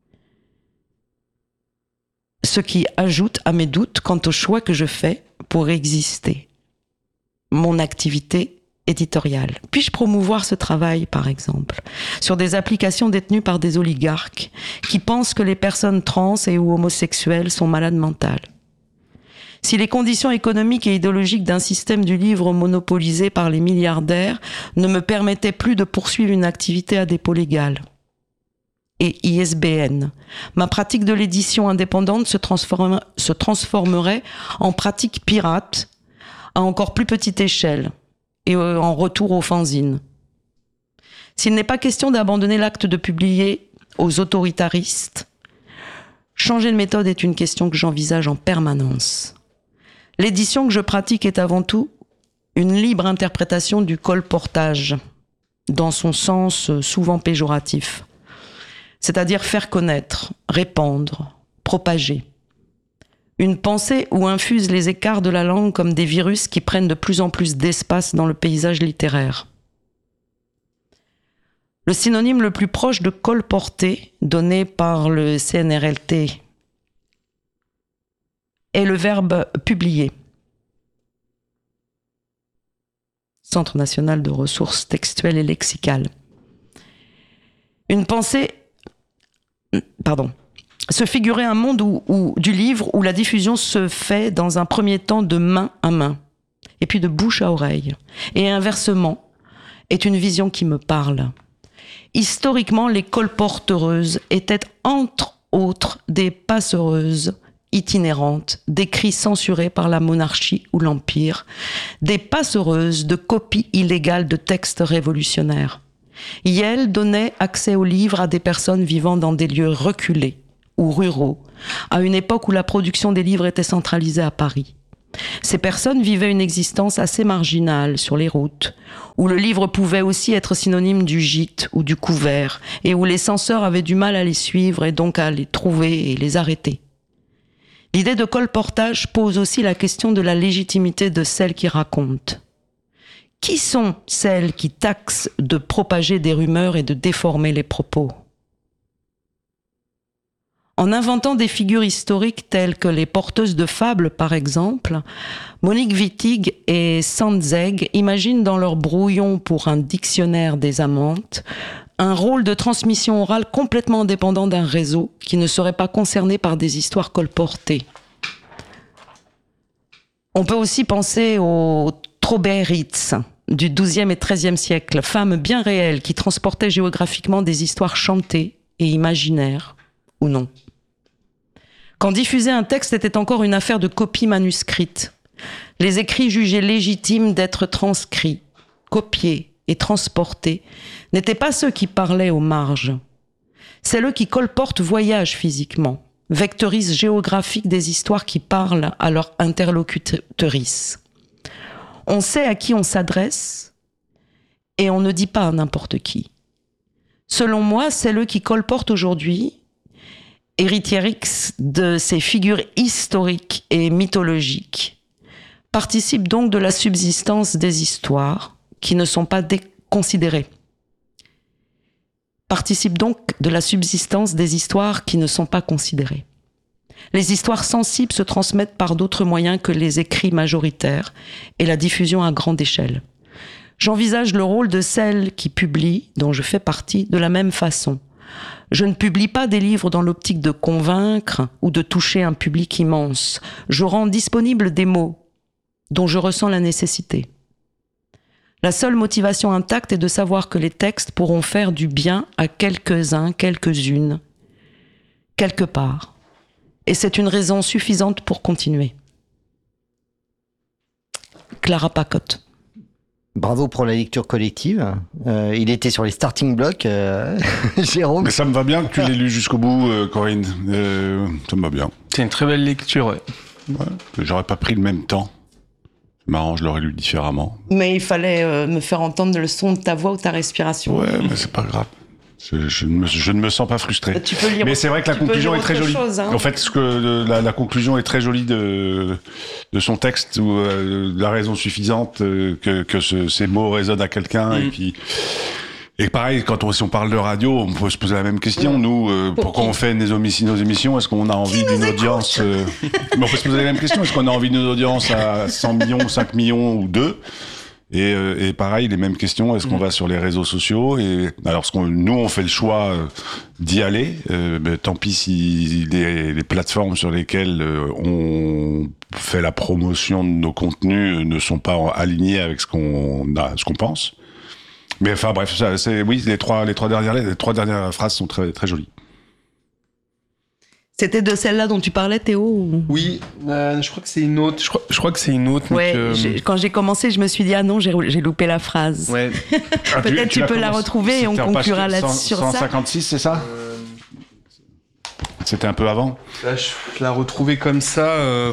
Ce qui ajoute à mes doutes quant au choix que je fais pour exister. Mon activité éditoriale. Puis-je promouvoir ce travail, par exemple, sur des applications détenues par des oligarques qui pensent que les personnes trans et ou homosexuelles sont malades mentales? Si les conditions économiques et idéologiques d'un système du livre monopolisé par les milliardaires ne me permettaient plus de poursuivre une activité à dépôt légal et I S B N, ma pratique de l'édition indépendante se, transforme, se transformerait en pratique pirate à encore plus petite échelle et en retour aux fanzines. S'il n'est pas question d'abandonner l'acte de publier aux autoritaristes, changer de méthode est une question que j'envisage en permanence. L'édition que je pratique est avant tout une libre interprétation du colportage, dans son sens souvent péjoratif, c'est-à-dire faire connaître, répandre, propager. Une pensée où infusent les écarts de la langue comme des virus qui prennent de plus en plus d'espace dans le paysage littéraire. Le synonyme le plus proche de colporter, donné par le C N R L T, est le verbe publier. Centre national de ressources textuelles et lexicales. Une pensée, pardon, se figurer un monde où, où, du livre où la diffusion se fait dans un premier temps de main à main, et puis de bouche à oreille, et inversement, est une vision qui me parle. Historiquement, les colporteuses étaient entre autres des passereuses itinérantes, d'écrits censurés par la monarchie ou l'Empire, des passereuses de copies illégales de textes révolutionnaires. Yale donnait accès aux livres à des personnes vivant dans des lieux reculés ou ruraux, à une époque où la production des livres était centralisée à Paris. Ces personnes vivaient une existence assez marginale sur les routes, où le livre pouvait aussi être synonyme du gîte ou du couvert, et où les censeurs avaient du mal à les suivre et donc à les trouver et les arrêter. L'idée de colportage pose aussi la question de la légitimité de celles qui racontent. Qui sont celles qui taxent de propager des rumeurs et de déformer les propos ? En inventant des figures historiques telles que les porteuses de fables, par exemple, Monique Wittig et Sandzeg imaginent dans leur brouillon pour un dictionnaire des amantes un rôle de transmission orale complètement indépendant d'un réseau qui ne serait pas concerné par des histoires colportées. On peut aussi penser aux Trauberitz du douzième et treizième siècle, femmes bien réelles qui transportaient géographiquement des histoires chantées et imaginaires, ou non. Quand diffuser un texte était encore une affaire de copie manuscrite, les écrits jugés légitimes d'être transcrits, copiés et transportés n'étaient pas ceux qui parlaient aux marges. C'est eux qui colportent voyagent physiquement, vectorisent géographiques des histoires qui parlent à leur interlocutrice. On sait à qui on s'adresse et on ne dit pas à n'importe qui. Selon moi, c'est eux qui colportent aujourd'hui, héritiérix de ces figures historiques et mythologiques, participent donc de la subsistance des histoires qui ne sont pas considérées. Participent donc de la subsistance des histoires qui ne sont pas considérées. Les histoires sensibles se transmettent par d'autres moyens que les écrits majoritaires et la diffusion à grande échelle. J'envisage le rôle de celle qui publie, dont je fais partie, de la même façon. Je ne publie pas des livres dans l'optique de convaincre ou de toucher un public immense. Je rends disponibles des mots dont je ressens la nécessité. La seule motivation intacte est de savoir que les textes pourront faire du bien à quelques-uns, quelques-unes, quelque part. Et c'est une raison suffisante pour continuer. Clara Pacotte. Bravo pour la lecture collective. Euh, il était sur les starting blocks, euh, Jérôme. Mais ça me va bien que tu l'aies lu jusqu'au bout, euh, Corinne. Euh, ça me va bien. C'est une très belle lecture, ouais. Ouais, j'aurais pas pris le même temps. C'est marrant, je l'aurais lu différemment. Mais il fallait euh, me faire entendre le son de ta voix ou ta respiration. Ouais, mais c'est pas grave. Je, je, ne me, je ne me sens pas frustré. Tu peux lire, mais c'est vrai que la conclusion est très jolie. Chose, hein. En fait, ce que la, la conclusion est très jolie de de son texte, où euh, la raison suffisante euh, que que ce, ces mots résonnent à quelqu'un. Mm. Et puis et pareil, quand on si on parle de radio, on peut se poser la même question. Mm. Nous, euh, Pour pourquoi qui on fait nos, émissions, nos émissions Est-ce qu'on a envie d'une audience euh... Mais on peut se poser la même question. Est-ce qu'on a envie d'une audience à cent millions, cinq millions ou deux Et, euh, et pareil, les mêmes questions. Est-ce qu'on va sur les réseaux sociaux? Et alors, ce qu'on, nous, on fait le choix euh, d'y aller. Euh, ben, tant pis si les, les plateformes sur lesquelles euh, on fait la promotion de nos contenus ne sont pas alignées avec ce qu'on a, ce qu'on pense. Mais enfin, bref, ça, c'est oui, les trois, les trois dernières, les trois dernières phrases sont très, très jolies. C'était de celle-là dont tu parlais, Théo ou... Oui, euh, je crois que c'est une autre. Je crois, je crois que c'est une autre. Ouais, que... j'ai, quand j'ai commencé, je me suis dit ah non, j'ai, j'ai loupé la phrase. Ouais. Ah, Peut-être tu, tu peux commencé, la retrouver et on conclura là-dessus sur ça. cent cinquante-six, c'est ça euh... C'était un peu avant. Là, je, je la retrouvais comme ça. Euh...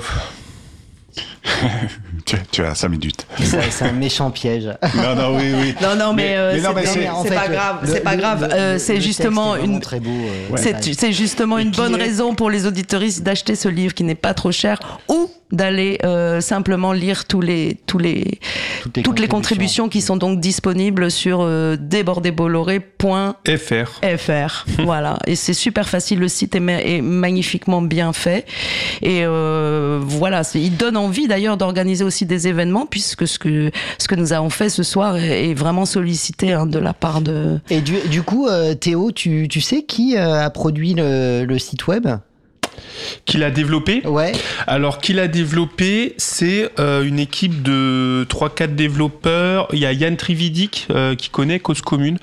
tu, tu as cinq minutes. C'est, c'est un méchant piège. Non, non, oui, oui. Non, non, mais, mais, euh, mais, non, c'est, mais c'est, c'est, c'est pas le, grave. Le, c'est pas le, grave. Le, euh, le, c'est le justement une. Très beau, euh, ouais. c'est, c'est justement une bonne est... raison pour les auditeuristes d'acheter ce livre qui n'est pas trop cher ou d'aller euh, simplement lire tous les tous les toutes les, toutes les contributions qui sont donc disponibles sur euh, débordébolloré point f r. Voilà, et c'est super facile, le site est, ma- est magnifiquement bien fait et euh, voilà, c'est, il donne envie d'ailleurs d'organiser aussi des événements puisque ce que ce que nous avons fait ce soir est, est vraiment sollicité hein, de la part de. Et du, du coup, euh, Théo, tu tu sais qui euh, a produit le, le site web? Qui l'a développé? Ouais. Alors, qui l'a développé, c'est euh, une équipe de trois quatre développeurs. Il y a Yann Trividic, euh, qui connaît Cause Commune.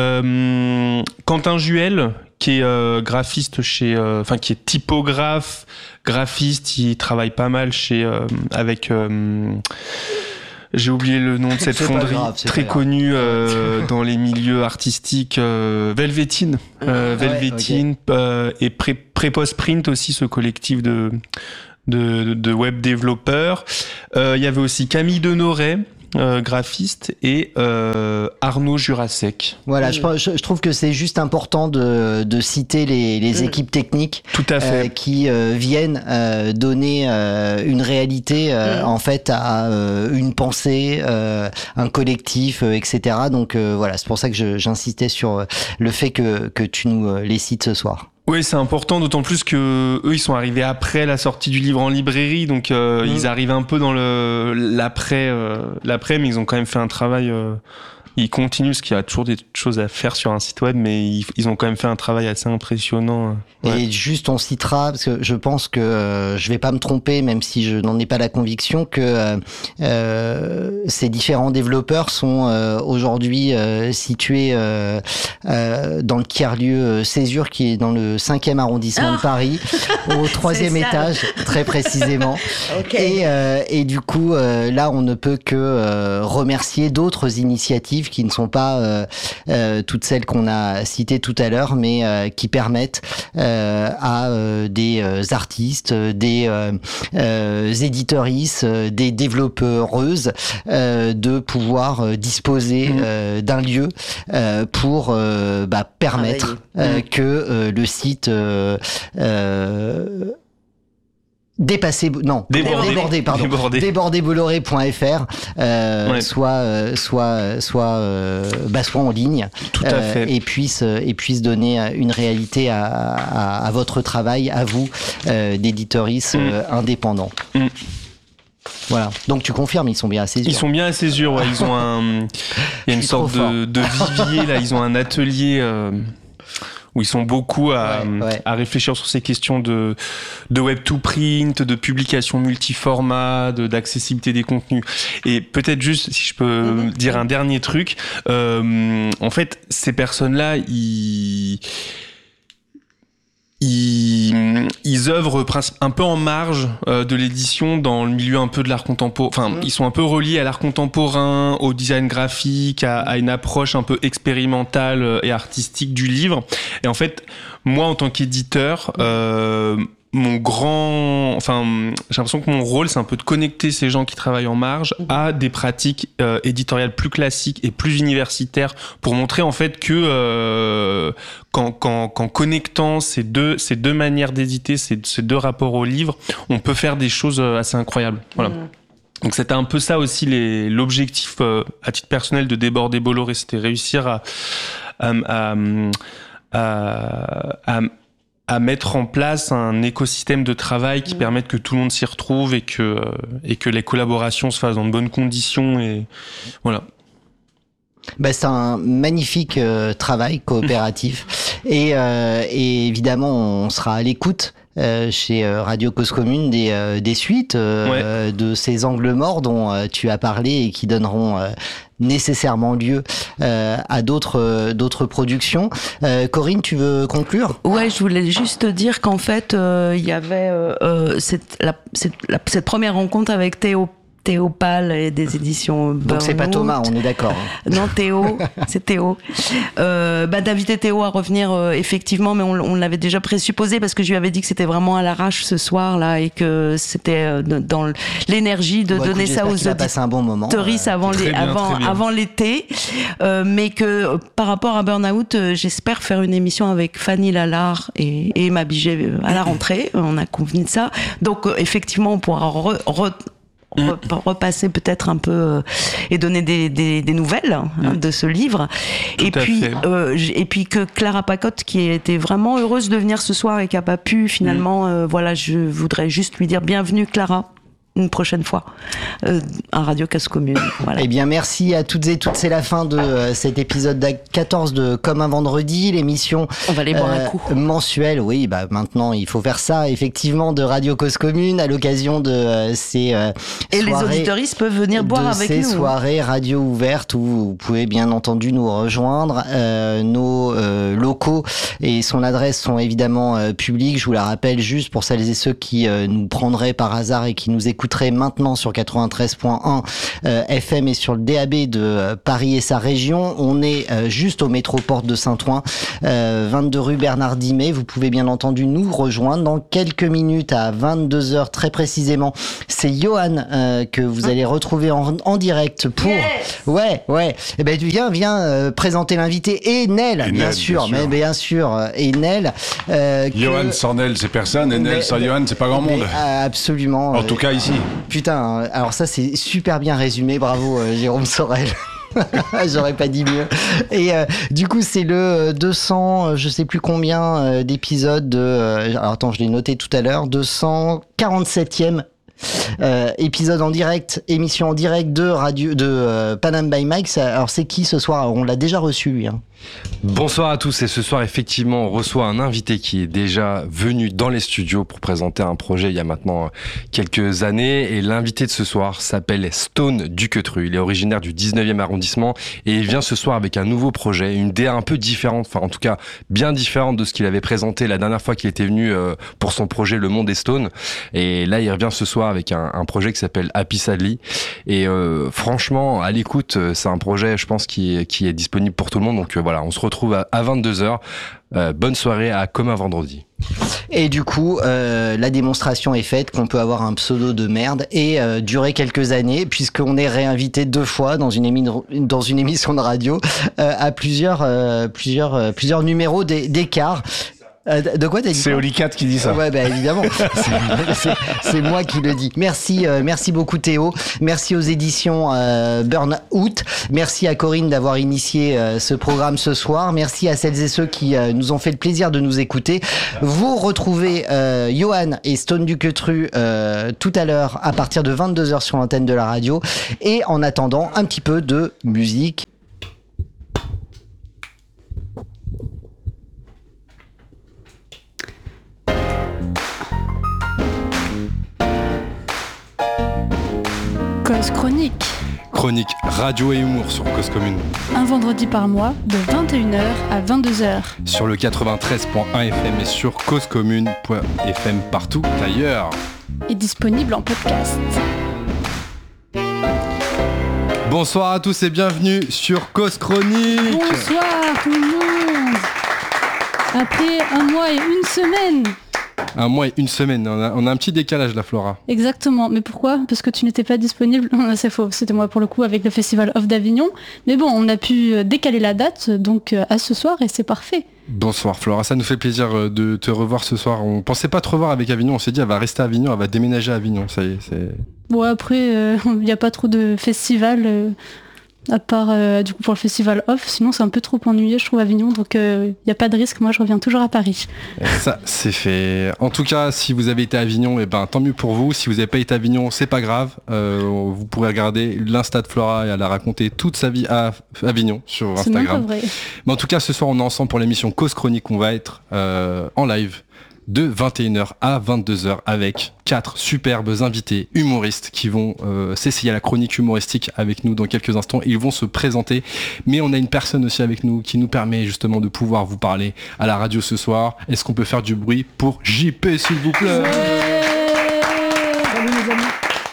Euh, Quentin Juel, qui est euh, graphiste chez... Enfin, euh, qui est typographe, graphiste. Il travaille pas mal chez... Euh, avec... Euh, J'ai oublié le nom de cette c'est fonderie grave, très connue euh, dans les milieux artistiques. Euh, Velvetine, euh, ah ouais, Velvetine okay. euh, et Pré, Prépost Print aussi, ce collectif de de, de web développeurs. Euh, il y avait aussi Camille Denoret, euh, graphiste, et euh, Arnaud Jurasek. Voilà, je, je, je trouve que c'est juste important de, de citer les, les équipes techniques. Tout à fait. Euh, qui euh, viennent euh, donner euh, une réalité euh, mmh. en fait à euh, une pensée, euh, un collectif, euh, et cetera. Donc euh, voilà, c'est pour ça que je, j'insistais sur le fait que, que tu nous les cites ce soir. Oui, c'est important, d'autant plus que eux, ils sont arrivés après la sortie du livre en librairie, donc euh, mmh. ils arrivent un peu dans le l'après, euh, l'après, mais ils ont quand même fait un travail. Euh, ils continuent, parce qu'il y a toujours des choses à faire sur un site web, mais ils, ils ont quand même fait un travail assez impressionnant. Ouais. Et juste, on citera, parce que je pense que euh, je vais pas me tromper, même si je n'en ai pas la conviction, que euh, euh, ces différents développeurs sont euh, aujourd'hui euh, situés euh, euh, dans le tiers-lieu euh, Césure, qui est dans le cinquième arrondissement ah de Paris, au troisième étage, très précisément. Okay. Et, euh, et du coup, euh, là, on ne peut que euh, remercier d'autres initiatives qui ne sont pas euh, euh, toutes celles qu'on a citées tout à l'heure, mais euh, qui permettent euh, à euh, des euh, artistes, des euh, euh, éditeuristes, euh, des développeuses euh, de pouvoir euh, disposer euh, d'un lieu euh, pour euh, bah, permettre euh, que euh, le site euh, euh, Dépassé, non, Débordé, débordé, pardon, débordé. débordé bolloré point f r, euh, Ouais. soit, euh, soit, soit, euh, bah, soit en ligne, Tout à euh, fait. et puisse, et puisse donner une réalité à, à, à votre travail, à vous, euh, d'éditeuristes Mm. euh, indépendants. Mm. Voilà. Donc tu confirmes, ils sont bien à césure. Ils sont bien à césure, ouais. Ils ont un, il y a Je une suis sorte trop de, de vivier là. Ils ont un atelier euh, où ils sont beaucoup à, Ouais, ouais. à réfléchir sur ces questions de, de web to print, de publication multiformat, de, d'accessibilité des contenus. Et peut-être juste, si je peux Mhm. dire un dernier truc, euh, en fait, ces personnes-là, ils Ils, ils œuvrent princi- un peu en marge euh, de l'édition dans le milieu un peu de l'art contemporain. Enfin, Mmh. ils sont un peu reliés à l'art contemporain, au design graphique, à, à une approche un peu expérimentale et artistique du livre. Et en fait, moi, en tant qu'éditeur, euh, mon grand, enfin, j'ai l'impression que mon rôle, c'est un peu de connecter ces gens qui travaillent en marge à des pratiques euh, éditoriales plus classiques et plus universitaires pour montrer en fait que euh, qu'en, qu'en, qu'en connectant ces deux, ces deux manières d'éditer, ces, ces deux rapports au livre, on peut faire des choses assez incroyables. Voilà. Mmh. Donc c'était un peu ça aussi les, l'objectif euh, à titre personnel de Débordé Bolloré, c'était réussir à à, à, à, à à mettre en place un écosystème de travail qui Mmh. permette que tout le monde s'y retrouve et que, euh, et que les collaborations se fassent dans de bonnes conditions. Et voilà. Bah, c'est un magnifique euh, travail coopératif et, euh, et évidemment on sera à l'écoute euh, chez euh, Radio Cause Commune des, euh, des suites euh, ouais. de ces angles morts dont euh, tu as parlé et qui donneront euh, nécessairement lieu euh, à d'autres euh, d'autres productions. Euh, Corinne, tu veux conclure ? Ouais, je voulais juste dire qu'en fait, il euh, y avait euh, cette, la, cette, la, cette première rencontre avec Théo. Théo Pal et des éditions Burnout. Donc c'est pas Thomas, on est d'accord. Hein. Non, Théo, c'est Théo. Euh, bah, d'inviter Théo à revenir, euh, effectivement, mais on, on l'avait déjà présupposé parce que je lui avais dit que c'était vraiment à l'arrache ce soir-là et que c'était euh, dans l'énergie de bon, donner écoute, ça aux auditeurs un bon moment, euh, avant, les, bien, avant, avant l'été. Euh, mais que euh, par rapport à Burnout, euh, j'espère faire une émission avec Fanny Lalard et, et Emma Biget à la rentrée. On a convenu de ça. Donc, euh, effectivement, on pourra re, re, repasser peut-être un peu euh, et donner des, des, des nouvelles hein, de ce livre. Tout et puis euh, et puis que Clara Pacotte, qui était vraiment heureuse de venir ce soir et qui a pas pu finalement, mmh. euh, voilà, je voudrais juste lui dire bienvenue Clara. Une prochaine fois euh, à Radio Cause Commune. Voilà. Eh bien, merci à toutes et toutes. C'est la fin de euh, cet épisode quatorze de Comme un vendredi, l'émission. On va aller boire euh, un coup. Mensuelle. Oui, bah maintenant il faut faire ça. Effectivement, de Radio Cause Commune à l'occasion de euh, ces euh, et les auditeuristes peuvent venir boire avec ces nous. Ces soirées radio ouvertes où vous pouvez bien entendu nous rejoindre. Euh, nos euh, locaux et son adresse sont évidemment euh, publics. Je vous la rappelle juste pour celles et ceux qui euh, nous prendraient par hasard et qui nous écoutent maintenant sur quatre-vingt-treize point un euh, F M et sur le D A B de euh, Paris et sa région. On est euh, juste au métro Porte de Saint-Ouen, euh, vingt-deux rue Bernard Dimet. Vous pouvez bien entendu nous rejoindre dans quelques minutes à vingt-deux heures très précisément. C'est Johan euh, que vous allez retrouver en, en direct pour... Yes ouais, ouais. Eh ben, viens, viens euh, présenter l'invité et Nel, et bien, Nel sûr, bien sûr, mais bien sûr, et Nel. Euh, Johan que... sans Nel, c'est personne, et Nel mais, sans Johan, c'est pas grand monde. Mais, absolument. En tout cas, ici. Putain, alors ça c'est super bien résumé, bravo euh, Jérôme Sorel. J'aurais pas dit mieux. Et euh, du coup, c'est le deux cents, je sais plus combien euh, d'épisodes de. Euh, alors attends, je l'ai noté tout à l'heure, deux cent quarante-septième euh, épisode en direct, émission en direct de radio de euh, Panam by Mike. Alors c'est qui ce soir ? On l'a déjà reçu lui. Hein. Bonsoir à tous et ce soir effectivement on reçoit un invité qui est déjà venu dans les studios pour présenter un projet il y a maintenant quelques années et l'invité de ce soir s'appelle Stone Duquetru. Il est originaire du dix-neuvième arrondissement et il vient ce soir avec un nouveau projet, une idée un peu différente, enfin en tout cas bien différente de ce qu'il avait présenté la dernière fois qu'il était venu pour son projet Le Monde est Stone, et là il revient ce soir avec un, un projet qui s'appelle Happy Sadly et euh, franchement à l'écoute c'est un projet je pense qui est, qui est disponible pour tout le monde, donc euh, voilà, on se retrouve à vingt-deux heures. Euh, bonne soirée à Comme un vendredi. Et du coup, euh, la démonstration est faite qu'on peut avoir un pseudo de merde et euh, durer quelques années, puisqu'on est réinvité deux fois dans une, émi- dans une émission de radio euh, à plusieurs, euh, plusieurs, euh, plusieurs numéros d'écart. Euh, de quoi t'as dit? C'est Olicat qui dit ça. Ouais, bah évidemment. C'est, c'est, c'est moi qui le dis. Merci, euh, merci beaucoup Théo. Merci aux éditions euh, Burnout. Merci à Corinne d'avoir initié euh, ce programme ce soir. Merci à celles et ceux qui euh, nous ont fait le plaisir de nous écouter. Vous retrouvez euh, Johan et Stone du Queutru euh, tout à l'heure à partir de vingt-deux heures sur l'antenne de la radio. Et en attendant, un petit peu de musique. Cause chronique. Chronique radio et humour sur Cause Commune. Un vendredi par mois de vingt et une heures à vingt-deux heures. Sur le quatre-vingt-treize point un F M et sur causecommune point F M partout ailleurs. Et disponible en podcast. Bonsoir à tous et bienvenue sur Cause Chronique. Bonsoir tout le monde. Après un mois et une semaine. Un mois et une semaine, on a, on a un petit décalage là, Flora. Exactement, mais pourquoi? Parce que tu n'étais pas disponible. Non, c'est faux, c'était moi pour le coup avec le Festival Off d'Avignon. Mais bon, on a pu décaler la date, donc à ce soir, et c'est parfait. Bonsoir Flora, ça nous fait plaisir de te revoir ce soir. On pensait pas te revoir avec Avignon, on s'est dit elle va rester à Avignon, elle va déménager à Avignon, ça y est. C'est... Bon après, il euh, n'y a pas trop de festivals, euh, à part euh, du coup pour le Festival Off, sinon c'est un peu trop ennuyé je trouve Avignon, donc il euh, n'y a pas de risque, moi je reviens toujours à Paris. Ça c'est fait. En tout cas, si vous avez été à Avignon, et ben tant mieux pour vous. Si vous n'avez pas été à Avignon, c'est pas grave. Euh, vous pourrez regarder l'Insta de Flora et elle a raconté toute sa vie à Avignon sur C'est Instagram. même pas vrai. Mais en tout cas, ce soir on est ensemble pour l'émission Cause Chronique. On va être euh, en live de vingt et une heures à vingt-deux heures avec quatre superbes invités humoristes qui vont euh, s'essayer à la chronique humoristique avec nous dans quelques instants. Ils vont se présenter, mais on a une personne aussi avec nous qui nous permet justement de pouvoir vous parler à la radio ce soir. Est-ce qu'on peut faire du bruit pour J P s'il vous plaît? Ouais. Salut les amis.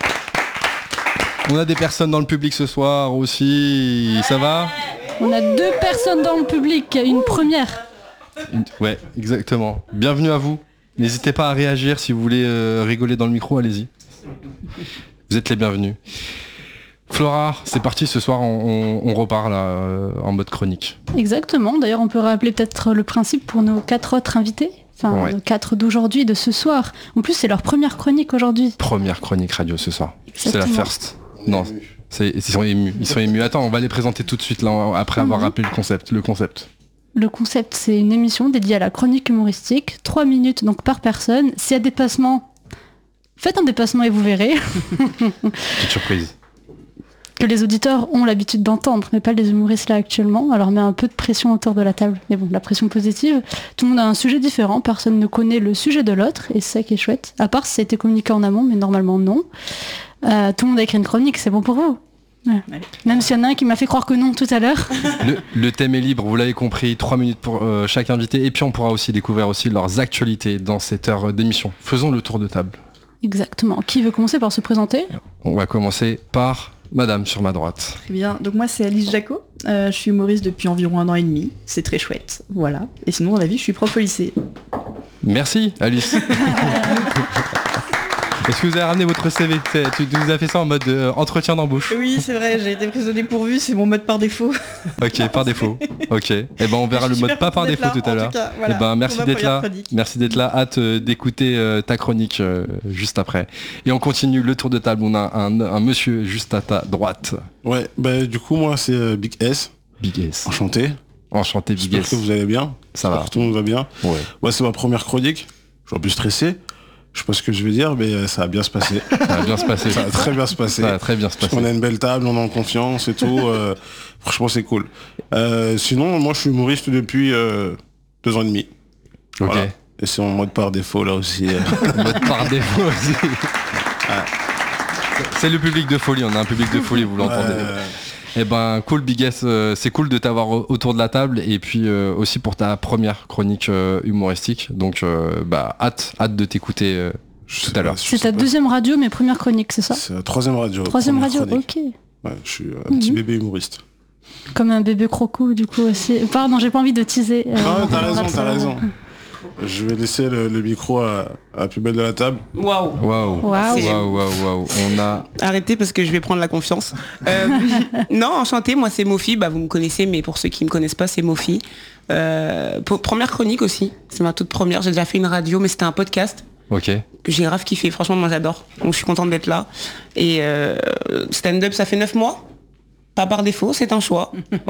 On a des personnes dans le public ce soir aussi, ça va? On a deux personnes dans le public, une première. Une- Ouais, exactement. Bienvenue à vous. N'hésitez pas à réagir si vous voulez euh, rigoler dans le micro, allez-y. Vous êtes les bienvenus. Flora, c'est parti, ce soir on, on, on repart là euh, en mode chronique. Exactement, d'ailleurs on peut rappeler peut-être le principe pour nos quatre autres invités, enfin Ouais. nos quatre d'aujourd'hui, de ce soir. En plus c'est leur première chronique aujourd'hui. Première chronique radio ce soir. C'est la Exactement. first. Non, c'est, ils sont émus. Ils sont émus. Attends, on va les présenter tout de suite là, après avoir Mhm. rappelé le concept. Le concept. Le concept c'est une émission dédiée à la chronique humoristique, trois minutes donc par personne. S'il y a dépassement, faites un dépassement et vous verrez Petite surprise. que les auditeurs ont l'habitude d'entendre, mais pas les humoristes là actuellement. Alors on met un peu de pression autour de la table, mais bon, la pression positive. Tout le monde a un sujet différent, personne ne connaît le sujet de l'autre, et c'est ça qui est chouette. À part si ça a été communiqué en amont, mais normalement non. Euh, tout le monde a écrit une chronique, c'est bon pour vous. Ouais. Même s'il y en a un qui m'a fait croire que non tout à l'heure. Le, le thème est libre, vous l'avez compris, trois minutes pour euh, chaque invité, et puis on pourra aussi découvrir aussi leurs actualités dans cette heure d'émission. Faisons le tour de table. Exactement. Qui veut commencer par se présenter? On va commencer par Madame sur ma droite. Très bien, donc moi c'est Alice Jacot, euh, je suis humoriste depuis environ un an et demi, c'est très chouette, voilà. Et sinon dans la vie je suis prof au lycée. Merci Alice. Est-ce que vous avez ramené votre C V? C'est- Tu tu nous as fait ça en mode euh, entretien d'embauche. Oui c'est vrai, j'ai été prise au dépourvu, c'est mon mode par défaut. Ok, par défaut. Ok. Et ben on verra Je le suis mode super pas par contente défaut d'être tout à là, en l'heure. tout cas, voilà, Et ben merci pour ma d'être là. première chronique. Merci d'être là. Hâte euh, d'écouter euh, ta chronique euh, juste après. Et on continue le tour de table. On a un, un monsieur juste à ta droite. Ouais, bah du coup moi c'est euh, Big S, Big S. enchanté. Enchanté Big J'espère S. que vous allez bien. Ça va. J'espère que tout le monde va bien. Ouais. Moi c'est ma première chronique, je suis un peu stressé. Je sais pas ce que je vais dire, mais euh, ça va bien se passer. Ça va bien se passer. Ça va très bien se passer. Ça va très bien se passer. On a une belle table, on est en confiance et tout. euh, franchement c'est cool. Euh, sinon moi je suis humoriste depuis euh, deux ans et demi. Ok. Voilà. Et c'est mon mode par défaut là aussi. euh. Mode par défaut aussi. C'est le public de folie. On a un public de folie, vous l'entendez. Euh, Eh ben cool Big S, euh, c'est cool de t'avoir au- autour de la table et puis euh, aussi pour ta première chronique euh, humoristique. Donc euh, bah hâte, hâte de t'écouter euh, je tout sais à l'heure. pas, je C'est sais ta pas. deuxième radio, mais première chronique, c'est ça? C'est la troisième radio. Troisième première radio, chronique. ok. Ouais, je suis un petit Mhm. bébé humoriste. Comme un bébé croco du coup aussi. Pardon, j'ai pas envie de teaser. euh, Ah, on t'as reviendra raison, de ça. t'as raison. Je vais laisser le, le micro à, à la plus belle de la table. Waouh. Waouh. Waouh. Waouh, waouh, waouh. On a. Arrêtez parce que je vais prendre la confiance. Euh, non, enchanté, moi c'est Mofi, bah, vous me connaissez, mais pour ceux qui me connaissent pas, c'est Mofi. Euh, pour, première chronique aussi, c'est ma toute première, j'ai déjà fait une radio, mais c'était un podcast. Ok. Que j'ai grave kiffé, franchement moi j'adore, donc je suis contente d'être là. Et euh, stand-up ça fait neuf mois, pas par défaut, c'est un choix.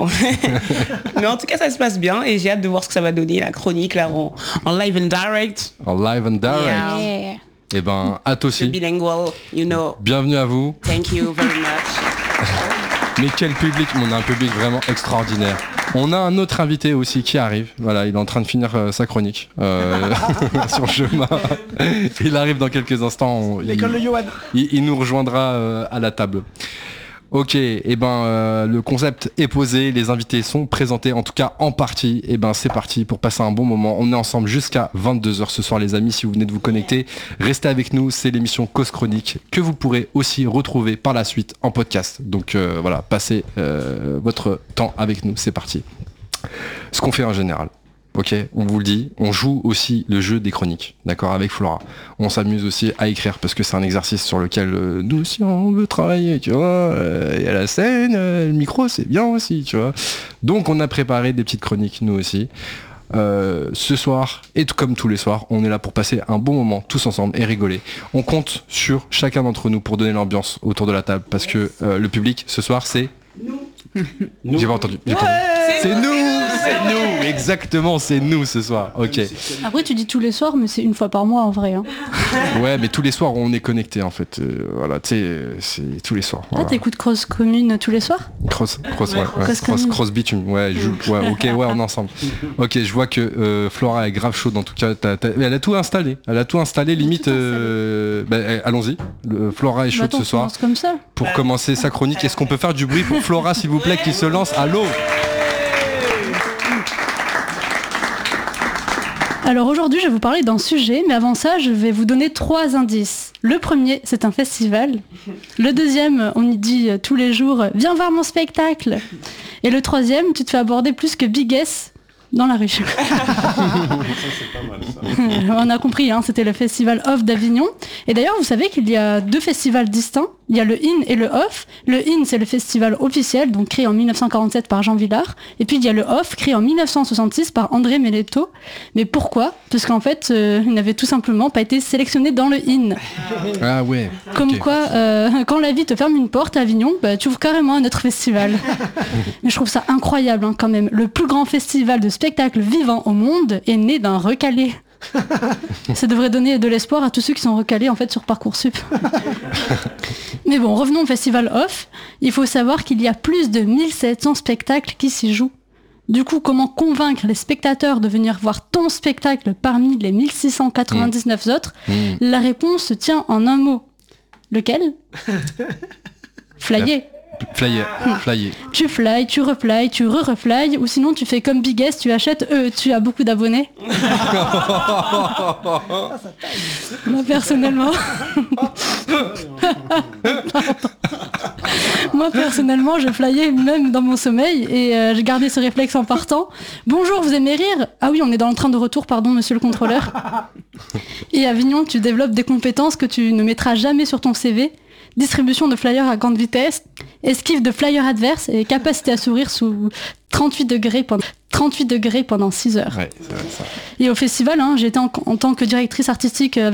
Mais en tout cas ça se passe bien et j'ai hâte de voir ce que ça va donner, la chronique là en, en live and direct. En live and direct. Yeah. Yeah. Eh ben, hâte The aussi. bilingual, you know. Bienvenue à vous. Thank you very much. Mais quel public, on a un public vraiment extraordinaire. On a un autre invité aussi qui arrive. Voilà, il est en train de finir euh, sa chronique euh, sur le chemin. Il arrive dans quelques instants. On- il, L'école de Johan. il, il nous rejoindra euh, à la table. Ok, et eh ben euh, le concept est posé, les invités sont présentés, en tout cas en partie. Et ben c'est parti pour passer un bon moment. On est ensemble jusqu'à vingt-deux heures ce soir les amis, si vous venez de vous connecter. Restez avec nous, c'est l'émission Cause Chronique que vous pourrez aussi retrouver par la suite en podcast. Donc euh, voilà, passez euh, votre temps avec nous, c'est parti. Ce qu'on fait en général. Ok, on vous le dit, on joue aussi le jeu des chroniques, d'accord, avec Flora. On s'amuse aussi à écrire parce que c'est un exercice sur lequel euh, nous aussi on veut travailler, tu vois. Euh, et à la scène, euh, le micro c'est bien aussi, tu vois. Donc on a préparé des petites chroniques nous aussi. Euh, ce soir, et tout comme tous les soirs, on est là pour passer un bon moment tous ensemble et rigoler. On compte sur chacun d'entre nous pour donner l'ambiance autour de la table parce que euh, le public ce soir c'est... Nous. J'ai pas entendu. J'ai pas entendu. C'est nous, c'est nous, exactement, c'est nous ce soir. Ok. Après, tu dis tous les soirs, mais c'est une fois par mois en vrai. Hein. Ouais, mais tous les soirs on est connecté en fait. Euh, voilà, tu sais, c'est tous les soirs. Ah, Voilà. t'écoutes Cross Commune tous les soirs? Cross, cross, ouais, ouais, Cross cross, commune. cross bitume. Ouais, je, ouais, ok, ouais, on est ensemble. Ok, je vois que euh, Flora est grave chaude en tout cas. T'as- t'as- elle a tout installé. Elle a tout installé, limite. euh, bah, eh, allons-y. Le- Flora est chaude Bah, attends, ce soir. commence comme ça. Pour commencer sa chronique, est-ce qu'on peut faire du bruit pour Flora, s'il vous plaît, qui se lance? Allô? Alors aujourd'hui, je vais vous parler d'un sujet, mais avant ça, je vais vous donner trois indices. Le premier, c'est un festival. Le deuxième, on y dit euh, tous les jours, euh, viens voir mon spectacle. Et le troisième, tu te fais aborder plus que Big S dans la rue. On a compris, hein, c'était le festival Off d'Avignon. Et d'ailleurs, vous savez qu'il y a deux festivals distincts. Il y a le In et le Off. Le In, c'est le festival officiel, donc créé en mille neuf cent quarante-sept par Jean Villard. Et puis il y a le Off, créé en mille neuf cent soixante-six par André Melletto. Mais pourquoi? Parce qu'en fait, euh, il n'avait tout simplement pas été sélectionné dans le In. Ah ouais. Comme ok. quoi, euh, quand la vie te ferme une porte à Avignon, bah, tu ouvres carrément un autre festival. Mais je trouve ça incroyable hein, quand même. Le plus grand festival de spectacle vivant au monde est né d'un recalé. Ça devrait donner de l'espoir à tous ceux qui sont recalés en fait sur Parcoursup. Mais bon, revenons au festival Off. Il faut savoir qu'il y a plus de mille sept cents spectacles qui s'y jouent. Du coup, comment convaincre les spectateurs de venir voir ton spectacle parmi les mille six cent quatre-vingt-dix-neuf autres? Mmh. La réponse se tient en un mot. Lequel? Flyer. Flyer, flyer. Tu fly, tu refly, tu re-refly, ou sinon tu fais comme Big S, tu achètes, euh, tu as beaucoup d'abonnés. Moi personnellement... Moi personnellement, je flyais même dans mon sommeil et euh, j'ai gardé ce réflexe en partant. Bonjour, vous aimez rire? Ah oui, on est dans le train de retour, pardon, monsieur le contrôleur. Et à Avignon, tu développes des compétences que tu ne mettras jamais sur ton C V. Distribution de flyers à grande vitesse, esquive de flyers adverses et capacité à sourire sous trente-huit degrés pendant, trente-huit degrés pendant six heures. Ouais, c'est vrai ça. Et au festival, hein, j'étais en, en tant que directrice artistique